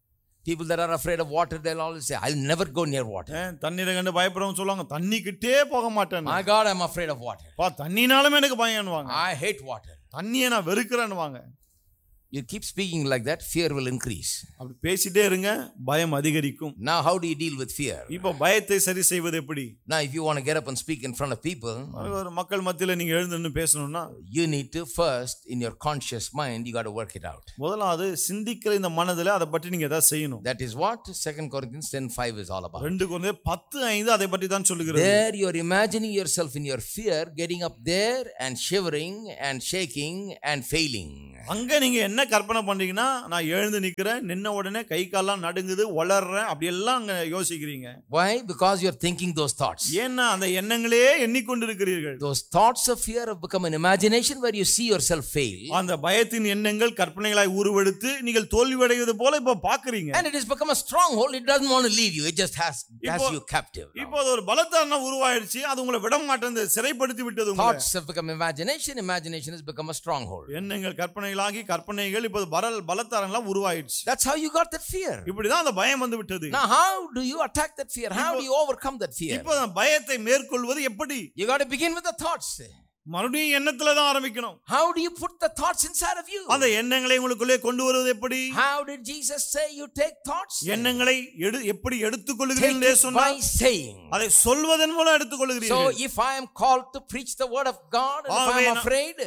People that are afraid of water, they'll always say, I'll never go near water. தண்ணீரை கண்டு பயப்படுறவங்க சொல்லுவாங்க தண்ணி கிட்டே போக மாட்டேன். My God, I'm afraid of water. தண்ணினாலும் எனக்கு பயம்னுவாங்க. I hate water. தண்ணியை நான் வெறுக்கிறேன்னுவாங்க. You keep speaking like that, fear will increase. அப்படி பேசிட்டே இருங்க, பயம் அதிகரிக்கும். Now how do you deal with fear? இப்போ பயத்தை சரி செய்வது எப்படி? Now if you want to get up and speak in front of people, மக்கள் மத்தியில நீங்க எழுந்து நின்னு பேசணும்னா, you need to first in your conscious mind you got to work it out. முதலாவது சிந்திக்கிற இந்த மனதில அத பத்தி நீங்க ஏதாவது செய்யணும். That is what 2 Corinthians 10:5 is all about. 2 கொரிந்தியர் 10:5 அதை பத்தி தான் சொல்லுகிறது. There you are imagining yourself in your fear getting up there and shivering and shaking and failing. அங்க நீங்க என்ன கற்பனை பண்றீங்கன்னா, நான் எழுந்து நிக்கிறேன், நின்ன உடனே கை கால்லாம் நடுங்குது, வளர்றேன், அப்படி எல்லாம் அங்க யோசிக்கிறீங்க. Why? Because you are thinking those thoughts. ஏன்னா அந்த எண்ணங்களே எண்ணிக்கொண்டிருக்கிறீர்கள். Those thoughts of fear have become an imagination where you see yourself fail. அந்த பயத்தின் எண்ணங்கள் கற்பனைகளாய் உருவெடுத்து நீங்கள் தோல்வியடைவது போல இப்ப பாக்குறீங்க. And it has become a stronghold. It doesn't want to leave you. It just has you captive. இப்போ ஒரு பலத்தான உருவாயிருச்சு, அது உங்களை விட மாட்டேங்குது, சிறைப்படுத்தி விட்டது உங்களை. Thoughts have become imagination. Imagination has become a stronghold. எண்ணங்கள் கற்பனைகளாகி கற்பனைகள் இப்போ பலத்தாரங்களா உருவாயிருச்சு. That's how you got that fear. இப்படிதான் அந்த பயம் வந்து விட்டது. Now how do you attack that fear? How do you overcome that fear? இப்போ பயத்தை மேற்கொள்வது எப்படி? You got to begin with the thoughts. மறுபடியும் எண்ணத்துல தான் ஆரம்பிக்கணும். How do you put the thoughts inside of you? அந்த எண்ணங்களை உங்களுக்குள்ளே கொண்டு வருவது எப்படி? How did Jesus say you take thoughts? எண்ணங்களை எப்படி எடுத்துக்கொள்கிறீர்கள் என்று சொன்னார். By saying. அதை சொல்வதன் மூலம் எடுத்துக்கொள்கிறீர்கள். So if I am called to preach the word of God and if I am afraid,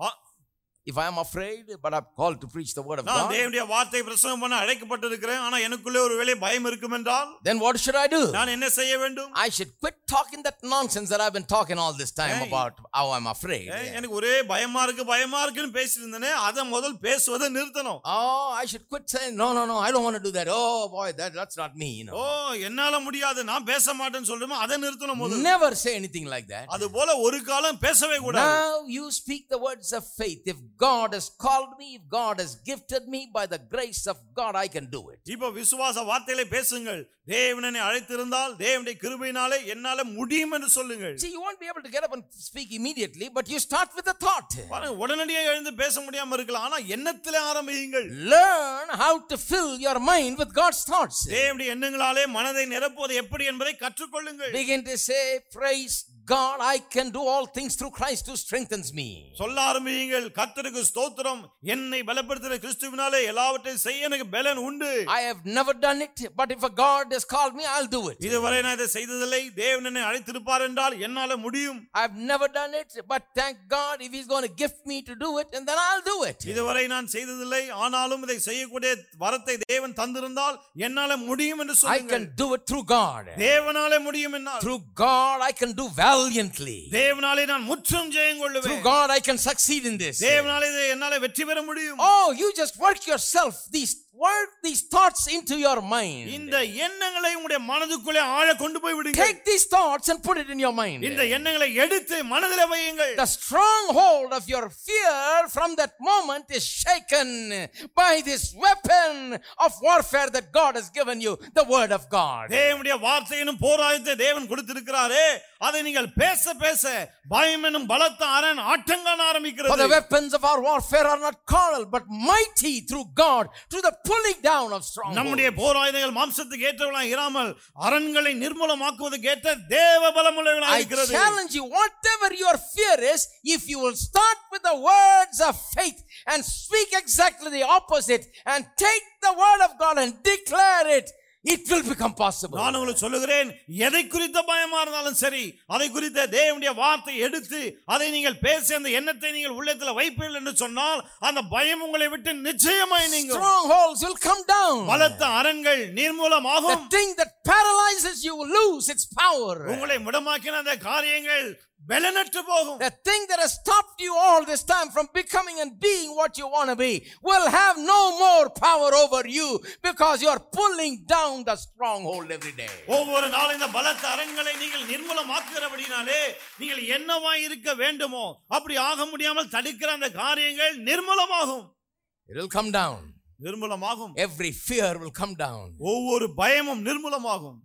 if I am afraid but I'm called to preach the word of God, நான் தேவனுடைய வார்த்தையை பிரசங்கம் பண்ண அழைக்கப்பட்டிருக்கிறேன், ஆனா எனக்குள்ளே ஒருவேளை பயம் இருக்கும் என்றால், then what should I do? நான் என்ன செய்ய வேண்டும்? I should quit talking that nonsense that I've been talking all this time about how I'm afraid. எனக்கு ஒரே பயமா இருக்குன்னு பேசிட்டு இருந்தேனே, அத முதல் பேசுவதை நிறுத்தணும். Oh, I should quit saying no, I don't want to do that. Oh boy, that's not me, you know. ஓ என்னால முடியாது, நான் பேச மாட்டேன்னு சொல்றேன், அத நிறுத்தணும் முதல்ல. Never say anything like that. அது போல ஒரு காலம் பேசவே கூடாது. Now you speak the words of faith. If God has called me, if God has gifted me, by the grace of God I can do it. இப்போ விசுவாச வார்த்தைகளை பேசுங்கள். தேவன் என்னை அழைத்திருந்தால் தேவனுடைய கிருபையினாலே என்னால முடியும் என்று சொல்லுங்கள். See, you won't be able to get up and speak immediately, but you start with a thought. உடனடியாக எழுந்து பேச முடியாம இருக்கலாம், ஆனா எண்ணத்திலே ஆரம்பியுங்கள். Learn how to fill your mind with God's thoughts. தேவனுடைய எண்ணங்களாலே மனதை நிரப்புவது எப்படி என்பதை கற்றுக்கொள்ளுங்கள். Begin to say, praise God, I can do all things through Christ who strengthens me. சொல்ல ஆரம்பியுங்கள், கர்த்தருக்கு ஸ்தோத்திரம், என்னை பலப்படுத்துகிற கிறிஸ்துவினாலே எல்லாவற்றையும் செய்ய எனக்கு பலன் உண்டு. I have never done it, but if a God has called me, I'll do it. இதுவரை நான் இதை செய்ததில்லை, தேவன் என்னை அழைத்திருப்பார் என்றால் என்னால முடியும். I've never done it, but thank God if he's going to gift me to do it, and then I'll do it. இதுவரை நான் செய்ததில்லை, ஆனாலும் இதை செய்யக்கூடிய வரத்தை தேவன் தந்திருந்தால் என்னால முடியும் என்று சொல்லுங்கள். I can do it through God. தேவனாலே முடியும் என்னால். Through God I can do valiantly. தேவனாலே நான் முற்றும் ஜெயம் கொள்ளுவேன். Through God I can succeed in this. தேவனாலே என்னால வெற்றி பெற முடியும். Oh, you just work yourself. Work these thoughts into your mind. இந்த எண்ணங்களை உங்களுடைய மனதுக்குள்ளே ஆழ கொண்டு போய் விடுங்க. Take these thoughts and put it in your mind. இந்த எண்ணங்களை எடுத்து மனதிலே வையுங்கள். The stronghold of your fear from that moment is shaken by this weapon of warfare that God has given you, the word of God. தேவனுடைய வார்த்தையினும் போராயத்தை தேவன் கொடுத்திருக்கிறாரே, அதை நீங்கள் பேச பேச பயம் என்னும் பலத்த அரண் ஆட்டங்கான ஆரம்பிக்கிறது. For the weapons of our warfare are not carnal but mighty through God to the pulling down of strongholds. நம்முடைய போராயுதங்கள் மாம்சத்துக்கு ஏற்றவளாய் இராமல் அரண்களை நிர்மூலமாக்குவதற்கு ஏற்ற தேவ பலமுள்ளவைகளாய் இருக்கிறது. I challenge you, whatever your fear is, if you will start with the words of faith and speak exactly the opposite and take the word of God and declare it, it will become possible. நான் உங்களுக்கு சொல்லுகிறேன், எதை குறித்த பயமா இருந்தாலும் சரி, அதை குறித்த தேவனுடைய வார்த்தை எடுத்து அதை நீங்கள் பேசி அந்த எண்ணத்தை நீங்கள் உள்ளத்துல வைப்பீர்கள் என்று சொன்னால் அந்த பயம் உங்களை விட்டு நிச்சயமாய் நீங்கும். Strongholds will come down. பலத்த அரண்கள் நிர்மூலமாகும். The thing that paralyzes you will lose its power. உங்களை முடமாக்கின அந்த காரியங்கள் பலனற்று போகும். The thing that has stopped you all this time from becoming and being what you want to be will have no more power over you because you are pulling down the stronghold every day. ஒவ்வொரு நாளும் இந்த பலத்த அரண்களை நீங்கள் நிர்மூலமாக்குகிறபடினாலே நீங்கள் என்னவாய் இருக்க வேண்டுமோ அப்படி ஆக முடியாமல் தடுக்கிற அந்த காரியங்கள் நிர்மூலமாகும். It will come down. நிர்மூலமாகும். Every fear will come down. ஒவ்வொரு பயமும் நிர்மூலமாகும்.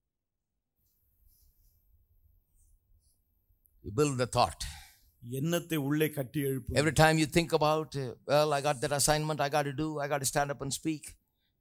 You build the thought. எண்ணத்தை உள்ளே கட்டி எழுப்பு. Every time you think about, well, I got that assignment I got to do, I got to stand up and speak.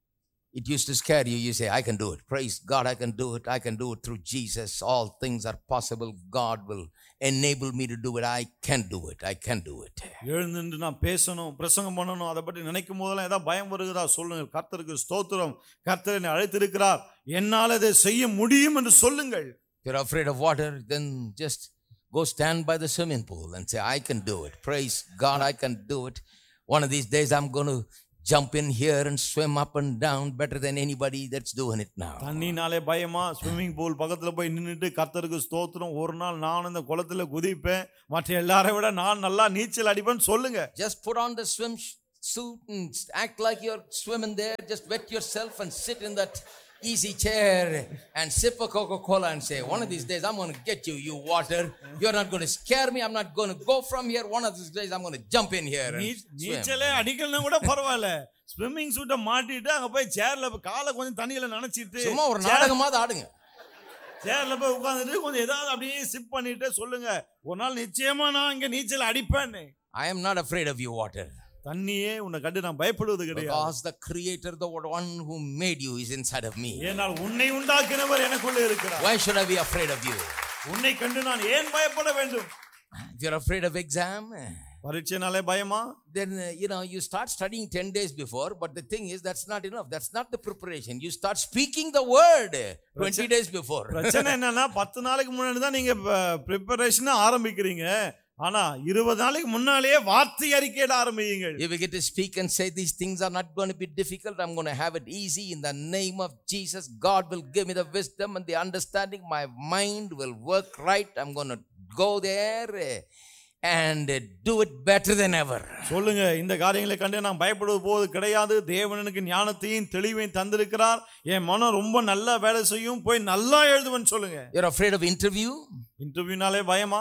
It used to scare you. You say, I can do it. Praise God, I can do it. I can do it through Jesus. All things are possible. God will enable me to do it. I can do it. I can do it. எழுந்து நான் பேசணும், பிரசங்கம் பண்ணணும், அதை பற்றி நினைக்கும் போதெல்லாம் ஏதாவது பயம் வருகிறதா சொல்லுங்கள். கர்த்தருக்கு ஸ்தோத்திரம், கர்த்தர் என்னை அழைத்திருக்கிறார், என்னால் அதை செய்ய முடியும் என்று சொல்லுங்கள். If you're afraid of water, then just go stand by the swimming pool and say, I can do it. Praise God, I can do it. One of these days I'm going to jump in here and swim up and down better than anybody that's doing it now. தண்ணினாலே பயமா swimming pool பக்கத்துல போய் நின்னுட்டு கர்த்தருக்கு ஸ்தோத்திரம், ஒரு நாள் நான் இந்த குளத்துல குதிப்பேன், மற்ற எல்லாரை விட நான் நல்லா நீச்சல் அடிப்பேன்னு சொல்லுங்க. Just put on the swim suit and act like you're swimming there. Just wet yourself and sit in that easy chair and sip a Coca-Cola and say, one of these days I'm going to get you, you water. You're not going to scare me. I'm not going to go from here. One of these days I'm going to jump in here and swim. நீச்சலே அடிக்கலனா கூட பரவாயில்லை, swimming சூட்டை மாட்டிட்டு அங்க போய் சேர்ல காலை கொஞ்சம் தண்ணியில நனைச்சிட்டு சும்மா ஒரு நாடகமாவது ஆடுங்க. சேர்ல போய் உட்கார்ந்துட்டு கொஞ்சம் ஏதாவது அப்படியே சிப் பண்ணிட்டு சொல்லுங்க, ஒரு நாள் நிச்சயமா நான் இங்க நீச்சல் அடிப்பேன்னு. I am not afraid of you, water. தண்ணியே உன்னை கண்டு நான் பயப்படுவது கிடையாது. Because the creator, the one who made you, is inside of me. ஏனால் உன்னை உண்டாக்கினவர் எனக்குள்ள இருக்கிறார். Why should I be afraid of you? உன்னை கண்டு நான் ஏன் பயப்பட வேண்டும்? If you're afraid of exam, பரீட்சைனாலே பயமா? then you start studying 10 days before, but the thing is that's not enough. That's not the preparation. You start speaking the word 20 days before. பிரச்சனை என்னன்னா 10 நாளைக்கு முன்னாடி தான் நீங்க preparation ஆரம்பிக்கிறீங்க. ஆனா 20 நாளைக்கு முன்னாலேயே வார்த்தை அறிக்கையிட ஆரம்பியுங்கள். You begin to speak and say these things are not going to be difficult. I'm going to have it easy in the name of Jesus. God will give me the wisdom and the understanding. My mind will work right. I'm going to go there and do it better than ever. சொல்லுங்க, இந்த காரியங்களை கண்டு நான் பயப்படுவது போது கிடையாது. தேவன் எனக்கு ஞானத்தையும் தெளிவையும் தந்திருக்கிறார். என் மனம் ரொம்ப நல்லா வேலை செய்யும், போய் நல்லா எழுதுவேன்னு சொல்லுங்க. You're afraid of interview? இன்டர்வியூனாலே பயமா?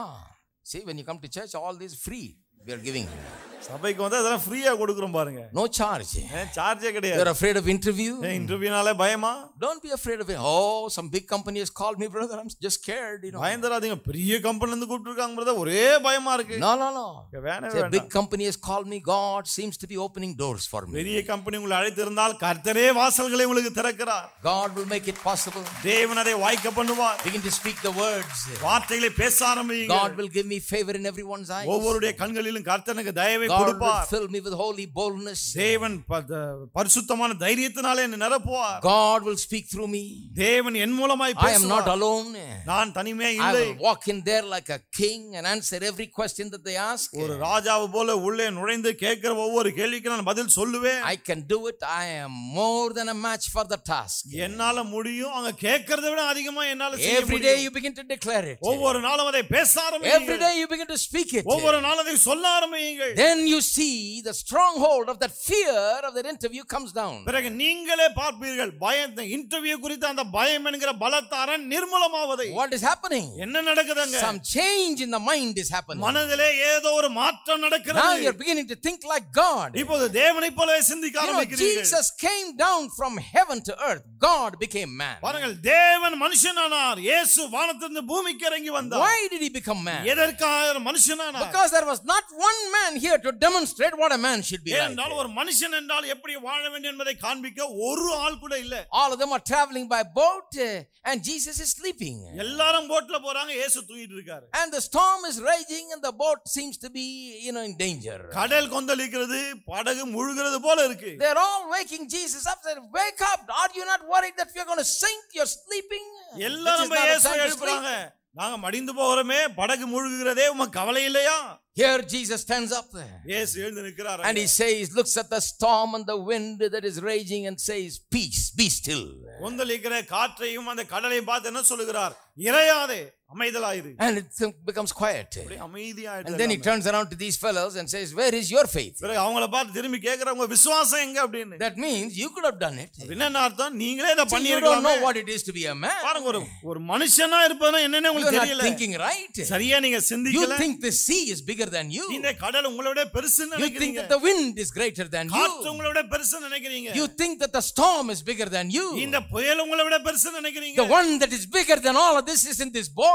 See, when you come to church, all this free we are giving. சபைக்கு வந்து அதெல்லாம் ஃப்ரீயா கொடுக்கிறோம் பாருங்க. No charge. சார்ஜே கிடையாது. You're afraid of interview? இன்டர்வியூனாலே பயமா? Don't be afraid of it. Oh, some big company has called me, brother. I'm just scared, பயந்தராதீங்க. பெரிய கம்பெனில இருந்து கூப்பிட்டுருக்காங்க பிரதர், ஒரே பயமா இருக்கு. No. வேணாம். Big company has called me. God seems to be opening doors for me. பெரிய company உங்களை அழைத்திருந்தால் கர்த்தரே வாசல்களை உங்களுக்கு திறக்கிறார். God will make it possible. தேவன் அதை வாய்க்க பண்ணுவார். Begin to speak the words. வார்த்தைகளை பேச ஆரம்பியுங்க. God will give me favor in everyone's eyes. ஒவ்வொருடைய கண்களிலும் கர்த்தனுக்கு தயவை கொடுப்பார். God will fill me with holy boldness. தேவன் பரிசுத்தமான தைரியத்தினாலே என்னை நிரப்புவார். God will speak through me. தேவன் என் மூலமாய் பேசுவார். I am not alone. நான் தனிமையா இல்லை. I will walk in there like a king and answer every question that they ask. ஒரு ராஜாவை போல உள்ளே நுழைந்து கேட்கிற ஒவ்வொரு கேள்விக்கு நான் பதில் சொல்லுவேன். I can do it. I am more than a match for the task. என்னால முடியும். அங்க கேட்கிறதை விட அதிகமா என்னால செய்ய முடியும். Every day you begin to declare it. ஒவ்வொரு நாளும் அதை பேச ஆரம்பியுங்கள். Every day you begin to speak it. ஒவ்வொரு நாளும் அதை சொல்ல ஆரம்பியுங்கள். Then you see the stronghold of that fear of that interview comes down. பிறகு நீங்களே பார்ப்பீர்கள் பயத்தை, இன்டர்வியூ குறித்த அந்த பயம் என்கிற பலத்தாரன் நிர்மூலமாவதை. What is happening? என்ன நடக்குதுங்க? Some change in the mind is happening. மனதிலே ஏதோ ஒரு மாற்றம் நடக்கிறது. Now you're beginning to think like God. இப்போது தேவனைப் போலவே சிந்திக்க ஆரம்பிக்கிறீர்கள். Jesus came down from heaven to earth. God became man. பாருங்கள், தேவன் மனுஷனானார். இயேசு வானத்திலிருந்து பூமிக்கு இறங்கி வந்தார். Why did he become man? எதற்காக மனுஷனானார்? Because there was not one man here to demonstrate what a man should be like. ஏனென்றால் ஒரு மனுஷன் என்றால் எப்படி வாழ வேண்டும் என்பதை காண்பிக்க ஒரு ஆள் கூட இல்ல. All of them are traveling by boat and Jesus is sleeping. எல்லாரும் போட்ல போறாங்க, இயேசு தூங்கிட்டு இருக்காரு. And the storm is raging and the boat seems to be in danger. கடல் கொந்தளிக்கிறது, படகு முழுகிறது போல இருக்கு. They're all waking Jesus up. They wake up. Are you not worried that we are going to sink? You're sleeping. எல்லாரும் இயேசுவை எழுப்புறாங்க. நாங்க மடிந்து போறோமே, படகு முழுகுகிறதே, உமக்கு கவலை இல்லையா? Here Jesus stands up there. இயேசு எழுந்து நிற்கிறார். And he says, looks at the storm and the wind that is raging and says, peace, be still. கொந்தளிக்கிற காற்றையும் அந்த கடலையும் பார்த்து என்ன சொல்லுகிறார்? இறையாதே, அமைதலாயிரு. And it becomes quiet. அமைதியாயிடு. And then he turns around to these fellows and says, where is your faith? பிறகு அவங்கள பார்த்து திரும்பி கேக்குறாங்க, உங்க விசுவாசம் எங்க அப்படினு. That means you could have done it. என்ன அர்த்தம்? நீங்களே இத பண்ணி You don't know what it is to be a man. பாருங்க, ஒரு மனுஷனா இருப்பதுனா என்னன்னு உங்களுக்கு தெரியல. You're not thinking right. சரியா நீங்க சிந்திக்கல. You think the sea is bigger than you. இந்த கடல் உங்களை விட பெருசுன்னு நினைக்கிறீங்க. You think that the wind is greater than you. காற்று உங்களை விட பெருசுன்னு நினைக்கிறீங்க. You think that the storm is bigger than you. இந்த புயல் உங்களை விட பெருசுன்னு நினைக்கிறீங்க. The one that is bigger than all of this is in this boat.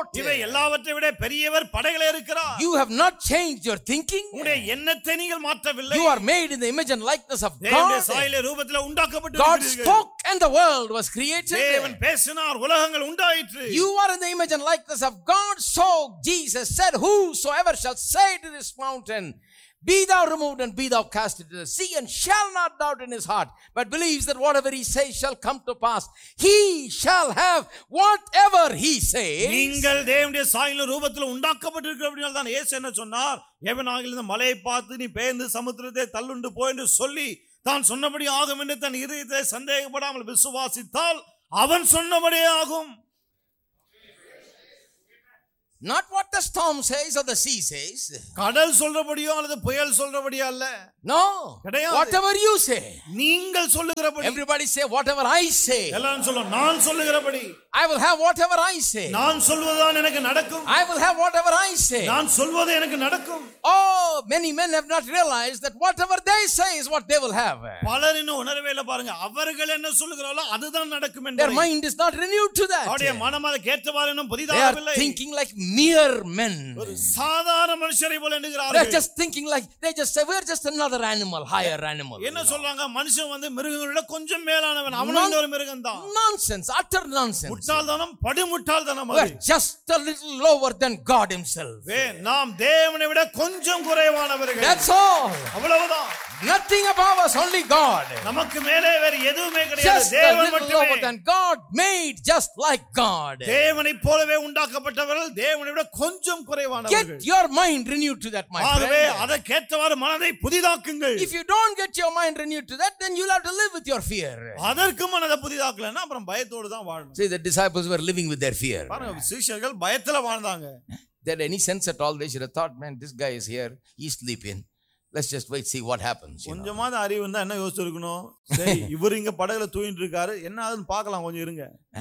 court. இவை எல்லாவற்றை விட பெரியவர் படைகளே இருக்கிறார். You have not changed your thinking. உங்களுடைய எண்ணத்தை நீங்கள் மாற்றவில்லை. You are made in the image and likeness of தேவனுடைய God. சாயலிலே ரூபத்திலே உண்டாக்கப்பட்டு God இருக்கிறீர்கள். spoke and the world was created. தேவன் பேசினார் உலகங்கள் உண்டாயிற்று. You are in the image and likeness of God. So Jesus said, whosoever shall say to this mountain, be thou removed and be thou cast into the sea, and shall not doubt in his heart, but believes that whatever he says shall come to pass, he shall have whatever he says. நீங்கள் தேவனுடைய சாயலின் ரூபத்தில் உண்டாக்கப்பட்டிருக்கிறபடியால் தான் இயேசு என்ன சொன்னார்? எவனாகிலும் இந்த மலையை பார்த்து நீ பெயர்ந்து சமுத்திரத்தை தள்ளுண்டு போ என்று சொல்லி தான் சொன்னபடி ஆகும் என்று தன் இதயத்தை சந்தேகப்படாமல் விசுவாசித்தால் அவன் சொன்னபடியே ஆகும். Not what the storm says or the sea says. கடல் சொல்றபடியோ அல்லது புயல் சொல்றபடியோ அல்ல. No. கிடையாது. Whatever you say. நீங்கள் சொல்லுகிறபடி. Everybody say whatever I say. எல்லாரும் சொல்லுங்க நான் சொல்லுகிறபடி. I will have whatever I say. நான் சொல்வதுதான் எனக்கு நடக்கும். I will have whatever I say. நான் சொல்வது எனக்கு நடக்கும். Oh, many men have not realized that whatever they say is what they will have. பலர் இன்னும் உணரவே இல்லை பாருங்க. அவர்கள் என்ன சொல்லுகிறார்களோ அதுதான் நடக்கும் என்று. Their mind is not renewed to that. அவருடைய மனம் அதற்கு ஏற்றவாறு இன்னும் They புதிதாகவில்லை. are thinking like mere men. ஒரு சாதாரண மனுஷரை போல எண்ணுகிறார்கள். They're just thinking like they just say we're just another animal, higher animal. என்ன சொல்றாங்க? மனுஷன் வந்து மிருகங்களை விட கொஞ்சம் மேலானவன். அவனும் ஒரு மிருகம்தான். Nonsense, utter nonsense. முட்டாள்தனம், படுமுட்டாள்தனம் அது. We're just a little lower than God himself. நாம் தேவனை விட கொஞ்சம் குறைவானவர்கள். That's all. அவ்வளவுதான். Nothing above us, only God. நமக்கு மேலே வேறு எதுவுமே கிடையாது. Just a தேவன் little lower மட்டுமே. than God, made just like God. தேவனைப் போலவே உண்டாக்கப்பட்டவர்கள் தேவனை விட கொஞ்சம் குறைவானவர்கள். Get your mind renewed to that, my ஆகவே friend. அதற்கேற்றவாறு மனதை புதிதாக்குங்கள். If you don't get your mind renewed to that, then you'll have to live with your fear. அதற்கு மனதை புதிதாக்கலன்னா அப்புறம் பயத்தோடு தான் வாழணும். See, the disciples were living with their fear. பாருங்க சீஷர்கள் பயத்துல வாழ்ந்தாங்க. They had any sense at all, they should have thought, man, this guy is here, he's sleeping. Let's just wait, see what happens. கொஞ்சமாவது அறிவு இருந்தா என்ன யோசிச்சிருக்கணும்? சரி இவர் இங்க படகுல தூங்கிட்டு இருக்காரு, என்ன ஆகுதுன்னு பார்க்கலாம், கொஞ்சம் இருங்க.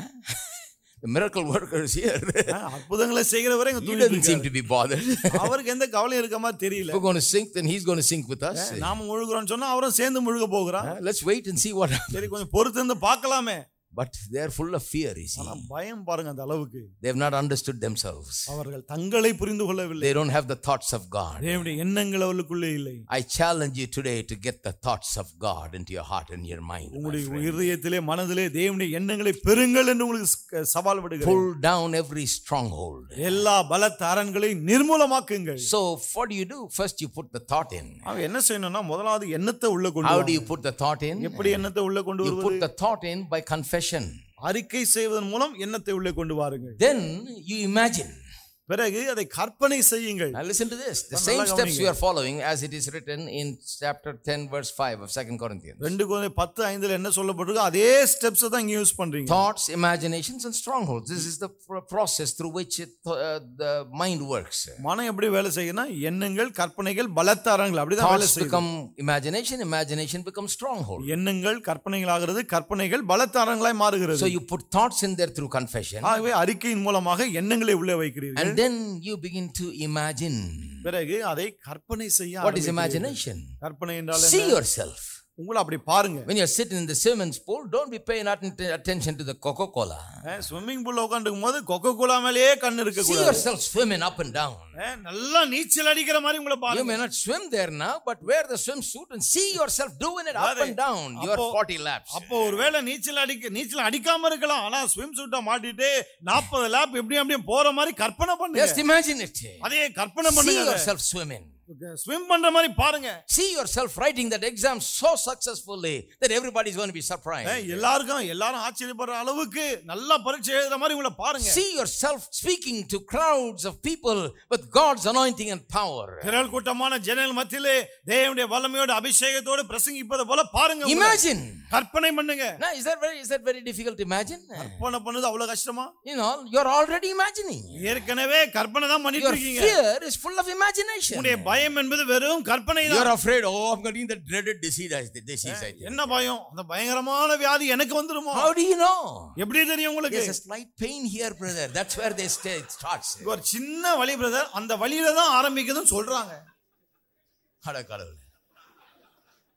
The miracle worker is here. அற்புதங்களை செய்கிறவரே இங்க He தூங்கிட்டு doesn't seem இருக்காரு. to be bothered. அவருக்கு எந்த கவலையும் இருக்க மாதிரி தெரியல. If we're going to sink, then he's going to sink with us. நாம முழுகுறோம்னு சொன்னா அவரும் சேர்ந்து முழுக போகிறார். Let's wait and see what happens. சரி கொஞ்சம் பொறுத்து இருந்து பார்க்கலாமே. But they are full of fear, you see. பயம் பாருங்க அந்த அளவுக்கு. They have not understood themselves. அவர்கள் தங்களை புரிந்து கொள்ளவில்லை. They don't have the thoughts of God. தேவனுடைய எண்ணங்கள் அவர்களுக்குள்ளே இல்லை. I challenge you today to get the thoughts of God into your heart and your mind. உங்களுடைய இதயத்திலே மனதிலே தேவனுடைய எண்ணங்களை பெறுங்கள் என்று உங்களுக்கு சவால் விடுகிறேன். Pull down every stronghold. எல்லா பலத்த அரண்களையும் நிர்மூலமாக்குங்கள். So what do? First you put the thought in. அவ என்ன செய்யணும்னா முதலாவது எண்ணத்தை உள்ள கொண்டு How வா. do you put the thought in? எப்படி எண்ணத்தை உள்ள கொண்டு You வருவது? put the thought in by confession. அறிக்கை செய்வதன் மூலம் எண்ணத்தை உள்ளே கொண்டு வாருங்கள். Then you imagine. பிறகு அதை கற்பனை செய்யுங்கள். Now listen to this. The same steps we are following as it is written in chapter 10 verse 5 of 2 Corinthians. 2 Corinthians 10:5 என்ன சொல்லப்பட்டிருக்கோ அதே ஸ்டெப்ஸ் தான் இங்க யூஸ் பண்றீங்க. Thoughts, imaginations and strongholds. This is the process through which the mind works. மனம் எப்படி வேலை செய்யும்னா எண்ணங்கள், கற்பனைகள், பலத்த அரண்கள் அப்படிதான் வேலை Thoughts செய்யும். become imagination, imagination becomes stronghold. எண்ணங்கள் கற்பனைகள் ஆகிறது, கற்பனைகள் பலத்த அரண்களாய் மாறுகிறது. So you put thoughts in there through confession. ஆகவே அறிக்கையின் மூலமாக எண்ணங்களை உள்ளே வைக்கிறீர்கள். And then you begin to imagine. பிறகு அதை கற்பனை செய்ய What is imagination? கற்பனை என்றால் See என்ன? yourself. உங்களை அப்படி பாருங்க. When you're sitting in the swimming pool, don't be paying attention to the Coca-Cola. Swimming பூல்ல உட்கார்ந்துக்கும் போது கொக்கோ கோலா மேலேயே கண்ணு இருக்க See கூடாது. yourself swimming up and down. நல்லா நீச்சல் அடிக்கிற மாதிரி உங்களை You பாருங்க. may not swim there now, but wear the swimsuit and see yourself doing it up and down. Your 40 laps. அப்போ ஒருவேளை நீச்சல் அடிக்காம இருக்கலாம், ஆனா ஸ்விம் சூட்டை மாட்டிட்டு 40 லாப் எப்படியும் போற மாதிரி கற்பனை பண்ணுங்க. Just imagine it. அதே கற்பனை See பண்ணுங்க. yourself swimming. ஸ்விம் பண்ற மாதிரி பாருங்க. See yourself writing that exam so successfully that everybody is going to be surprised. எல்லாரும் ஆச்சரியப்படுற அளவுக்கு நல்லா பரீட்சை எழுதுற மாதிரி உங்களை பாருங்க. See yourself speaking to crowds of people with God's anointing and power. திரள் கூட்டமான ஜனங்கள் மத்தியிலே தேவனுடைய வல்லமையோட அபிஷேகத்தோடு பிரசங்கிப்பது போல பாருங்க. Imagine. கற்பனை பண்ணுங்க. Now is that very difficult to imagine? கற்பனை பண்ணது அவ்வளவு கஷ்டமா? You know, you're already imagining. ஏற்கனவே கற்பனை தான் பண்ணிட்டு Your இருக்கீங்க. fear is full of imagination. உங்களுடைய பயம் என்பது வெறும் கற்பனை தான். You're afraid, I'm getting the dreaded disease I think. என்ன பயம்? அந்த பயங்கரமான வியாதி எனக்கு வந்துருமா? How do you know? எப்படி தெரியும் உங்களுக்கு? There's a slight pain here, brother. That's where they starts. ஒரு சின்ன வலி பிரதர், அந்த வலியில தான் ஆரம்பிக்குதுன்னு சொல்றாங்க. அட கடவுளே.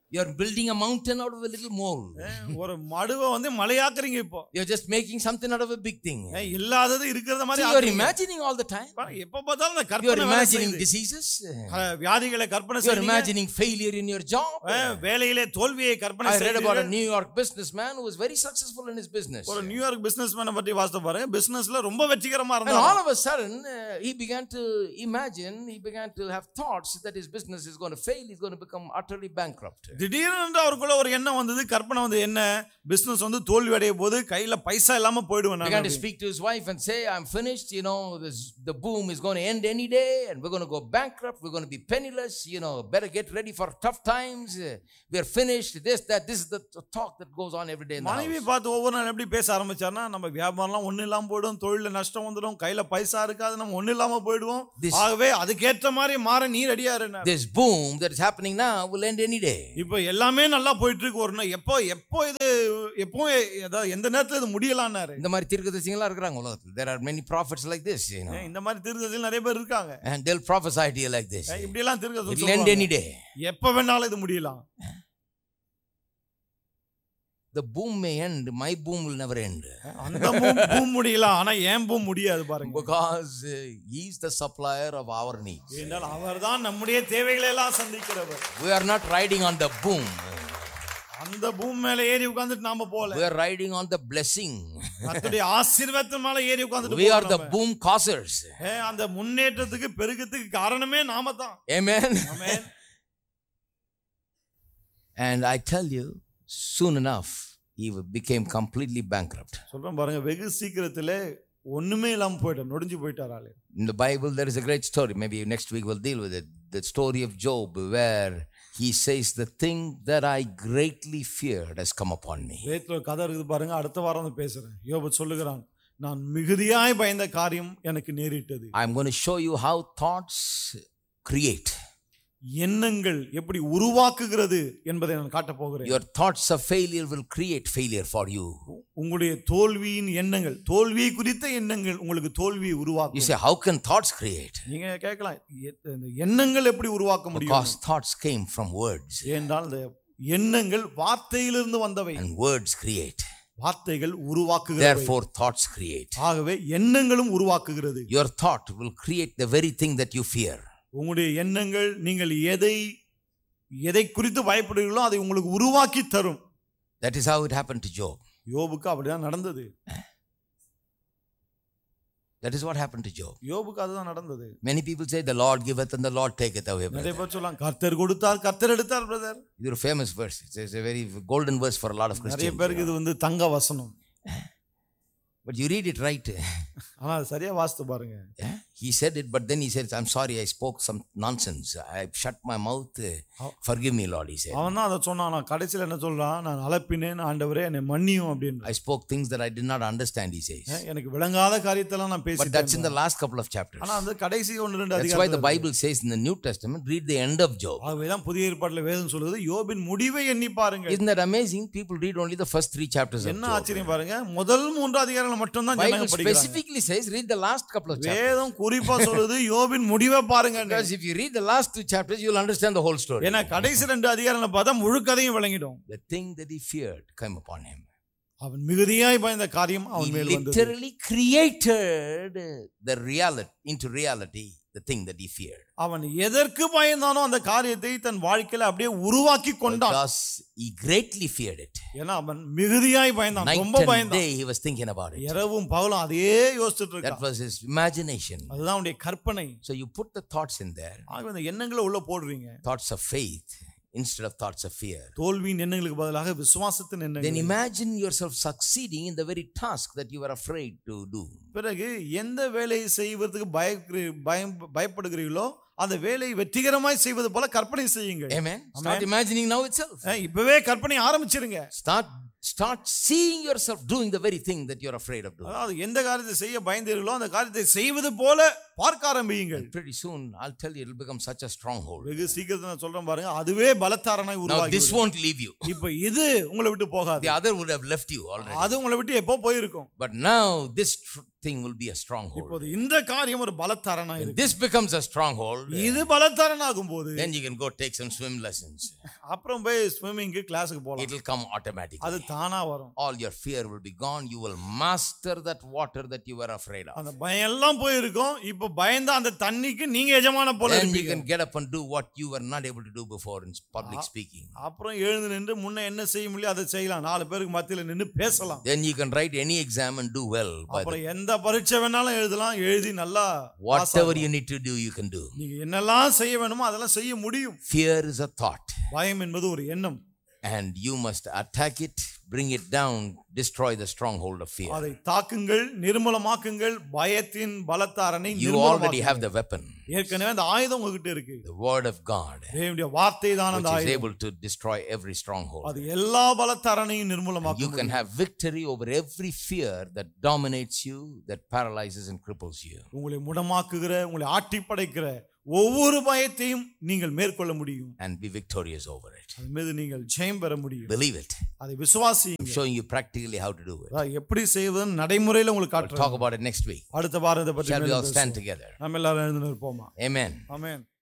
You are building a mountain out of a little mole. ஒரு மடுவை வந்து மலையாக்குறீங்க இப்போ. You are just making something out of a big thing. இல்லாதது இருக்கிறத மாதிரி You are imagining all the time. எப்ப பார்த்தாலும் அந்த You கற்பனை are imagining diseases. வியாதிகளை கற்பனை You are செய்றீங்க. imagining failure in your job. வேலையிலே தோல்வியை கற்பனை I read செய்றீங்க. about a New York businessman who was very successful in his business. ஒரு நியூயார்க் பிசினஸ்மேனை பத்தி வாசித்து பாருங்க. பிசினஸ்ல ரொம்ப வெற்றிகரமா And இருந்தார். all of a sudden he began to imagine, he began to have thoughts that his business is going to fail, he's going to become utterly bankrupt. திடீர்னு அவருக்குள்ள ஒரு எண்ணம் வந்தது, கற்பனை வந்து என்ன, பிசினஸ் வந்து தோல்வி அடைய போது கையில பைசா இல்லாம போய்டுவேன் He began to நான். speak to his wife and say, I'm finished, the boom is going to end any day and we're going to go bankrupt, we're going to be penniless, better get ready for tough times, we're finished, this is the talk that goes on every day in the மனைவி house. பார்த்து ஒவ்வொரு நாள் எப்படி பேச ஆரம்பிச்சார்னா, நம்ம வியாபாரம்லாம் ஒண்ணு இல்லாம போய்டும், தொழில நஷ்டம் வந்துடும், கையில பைசா இருக்காது, நம்ம ஒண்ணு இல்லாம போய்டுவோம். ஆகவே அதுக்கேற்ற மாதிரி மாற நீ ரெடியா இருங்க. This boom that is happening now will end any day. இப்போ எல்லாமே நல்லா போயிட்டு இருக்கு, ஒரு நாள் எப்போ எந்த நேரத்துல இது முடியலாம்னாரு. இந்த மாதிரி தீர்க்கதரிசிகளா இருக்காங்க உலகத்துல. There are many prophets like this, இந்த மாதிரி தீர்க்கதரிசிகள் நிறைய பேர் இருக்காங்க. And they'll prophesy to you like this. இப்படி எல்லாம் தீர்க்கதரிசி It will end any day. எப்ப வேணாலும் இது முடியலாம். The boom may end, my boom will never end. அந்த பூம் முடியலாம், ஆனா ஏன் பூம் முடியாது பாருங்க. Because he is the supplier of our needs. ஏனென்றால் அவர்தான் நம்முடைய தேவைகளை எல்லாம் சந்திக்கிறவர். We are not riding on the boom. அந்த பூம் மேல ஏறி உட்கார்ந்துட்டு நாம போல. We are riding on the blessing. கர்த்தருடைய ஆசீர்வாதத்தின் மேல ஏறி உட்கார்ந்துட்டு We are the boom causers. அந்த முன்னேற்றத்துக்கு பெருக்கத்துக்கு காரணமே நாம தான். Amen. Amen. And I tell you, soon enough he became completely bankrupt. சொல்றேன் பாருங்க, வெகு சீக்கிரத்திலே ஒண்ணுமே இல்லாம போய்ட்டார், நொடிஞ்சு போய்ட்டார் ஆளு. In the Bible there is a great story, maybe next week we'll deal with it, the story of Job, where he says the thing that I greatly feared has come upon me. வேதத்துல கதை இருக்குது பாருங்க, அடுத்த வாரம் வந்து பேசுறேன். யோபு சொல்லுகிறான், நான் மிகுதியாய் பயந்த காரியம் எனக்கு நேரிட்டது. I'm going to show you how thoughts create. எண்ணங்கள் எப்படி உருவாக்குகிறது என்பதை நான் காட்ட போகிறேன். Your thoughts of failure will create failure for you. உங்களுடைய தோல்வியின் எண்ணங்கள், தோல்வி குறித்த எண்ணங்கள் உங்களுக்கு தோல்வியை உருவாக்கும். You say, how can thoughts create? நீங்க கேட்கலாம், எண்ணங்கள் எப்படி உருவாக்க முடியும்? Because thoughts came from words. ஏனென்றால் இந்த எண்ணங்கள் வார்த்தையிலிருந்து வந்தவை. And words create. வார்த்தைகள் உருவாக்குகிறது. Therefore thoughts create. ஆகவே எண்ணங்களும் உருவாக்குகிறது. Your thought will create the very thing that you fear. உங்களுடைய எண்ணங்கள் நீங்கள் எதை குறித்து பயப்படுகிறீர்களோ அதை உங்களுக்கு உருவாக்கி தரும். That is how it happened to Job. யோபுக்கு அப்படிதான் நடந்தது. That is what happened to Job. யோபுக்கு அதுதான் நடந்தது. Many people say the Lord giveth and the Lord taketh away. நிறைய பேர் சொல்றாங்க, கர்த்தர் கொடுத்தார் கர்த்தர் எடுத்தார் பிரதர். இது ஒரு famous verse. It's a very golden verse for a lot of Christians. நிறைய பேருக்கு இது வந்து தங்க வசனம். But you read it right. ஆனா சரியா வாசித்து பாருங்க. He said it, but then he said, I'm sorry, I spoke some nonsense. I shut my mouth. Forgive me, Lord, he said. அவன் தான் அதை சொன்னான். நான் கடைசியில் என்ன சொல்றான், நான் அலப்பினேன் ஆண்டவரே என்னை மன்னியும் அப்படின்னு. I spoke things that I did not understand, he says. எனக்கு விளங்காத காரியத்தெல்லாம் நான் பேசிட்டேன். But that's in the last couple of chapters. ஆனா அந்த கடைசி 1-2 அதிகாரம். That's why the Bible says in the New Testament, read the end of Job. ஆகவேதான் புதிய ஏற்பாட்டில் வேதம் சொல்லுது, யோபின் முடிவை எண்ணி பாருங்க. Isn't that amazing? People read only the first 3 chapters of Job. என்ன ஆச்சரியம் பாருங்க, முதல் 3 அதிகாரங்களை மட்டும் தான் ஜனங்க படிக்கிறாங்க. Bible specifically says read the last couple of chapters. வேதம் குறிப்பா சொல்லுது யோபின் முடிவை பாருங்க. Because if you read the last 2 chapters you will understand the whole story. ஏன்னா கடைசி 2 அதிகாரங்களை பார்த்தா முழு கதையும் விளங்கிடும். The thing that he feared came upon him. அவன் மிகுதியாய் பயந்த காரியம் அவன் மேல் வந்தது. He literally created the reality into reality, the thing that he feared. அவன் எதற்கு பயந்தானோ அந்த காரியத்தை தன் வாழ்க்கையில அப்படியே உருவாக்கி கொண்டான். Because he greatly feared it. ஏன்னா அவன் மிகுதியாய் பயந்தான், ரொம்ப பயந்தான். Day he was thinking about it. இரவும் பகலும் அதையே யோசிச்சிட்டு இருக்கான். That was his imagination. அதுதான் அவனுடைய கற்பனை. So you put the thoughts in there. ஆக அந்த எண்ணங்களை உள்ள போடுறீங்க. Thoughts of faith instead of thoughts of fear. தோல்வியின் எண்ணங்களுக்கு பதிலாக விசுவாசத்தின் எண்ணங்கள். Then imagine yourself succeeding in the very task that you were afraid to do. பிறகு எந்த வேலையை செய்வதற்கு பயப்படுகிறீர்களோ அந்த வேலையை வெற்றிகரமாய் செய்வது போல கற்பனை செய்யுங்கள். Amen. Start imagining now itself. இப்பவே கற்பனை ஆரம்பிச்சிருங்க. Start seeing yourself doing the very thing that you're afraid of doing. அதாவது எந்த காரியத்தை செய்ய பயந்தீர்களோ அந்த காரியத்தை செய்வது போல பார்க்க ஆரம்பியுங்கள். Pretty soon I'll tell you, it'll become such a stronghold. வெகு சீக்கிரத்துல நான் சொல்றேன் பாருங்க, அதுவே பலத்தாரனாய் Now உருவாகி this won't leave you. இப்ப இது உங்களை விட்டு போகாது. The other would have left you already. அது உங்களை விட்டு எப்போ போயிருக்கும். But now this thing will be a stronghold. இப்போது இந்த காரியம் ஒரு பலத்தாரனாய் இருக்கு. This becomes a stronghold. இது பலத்தாரனாகும் போது Then you can go take some swim lessons. அப்புறம் போய் ஸ்விமிங் கிளாஸ்க்கு போலாம். It will come automatically. அது தானா வரும். All your fear will be gone. You will master that water that you were afraid of. அந்த பயம் எல்லாம் போயிருக்கும். இப்போ பயந்த அந்த தண்ணிக்கு நீங்க எஜமான போல Then you இருப்பீங்க. can get up and do what you were not able to do before in public speaking. அப்புறம் எழுந்து நின்று முன்ன என்ன செய்ய முடியும் அதை செய்யலாம். 4 பேருக்கு மத்தியில நின்னு பேசலாம். Then you can write any exam and do well. அப்புறம் எந்த பரீட்சை வேணாலும் எழுதலாம், எழுதி நல்லா Whatever you need to do, you can do. நீங்க என்னெல்லாம் செய்ய வேணுமோ அதெல்லாம் செய்ய முடியும். Fear is a thought. பயம் என்பது ஒரு எண்ணம். And you must attack it, bring it down, destroy the stronghold of fear. அதை தாக்குங்கள், நிர்மூலமாக்குங்கள், பயத்தின் பலத்தாரனை You already have the weapon. ஏற்கனவே அந்த ஆயுதம் உங்ககிட்ட இருக்கு. The word of God, தேவனுடைய வார்த்தை தான் அந்த which is ஆயுதம். able to destroy every stronghold. அது எல்லா பலத்தாரனையும் நிர்மூலமாக்கும். You can have victory over every fear that dominates you, that paralyzes and cripples you. உங்களை முடமாக்குகிற, உங்களை ஆட்டி படைக்கிற ஒவ்வொரு பயத்தையும் நீங்கள் மேற்கொள்ள முடியும். And be victorious over it. அதன் மீது நீங்கள் ஜெயம் பெற முடியும். Believe it. அதை விசுவாசியுங்கள். I'm showing you practically how to do it. எப்படி செய்வதுன்னு நடைமுறையில உங்களுக்கு We'll காட்டுறேன். talk about it next week. அடுத்த வாரம் இதை பற்றி Shall we all stand together? நம்ம எல்லாரும் எழுந்து நிற்போமா? Amen. ஆமென்.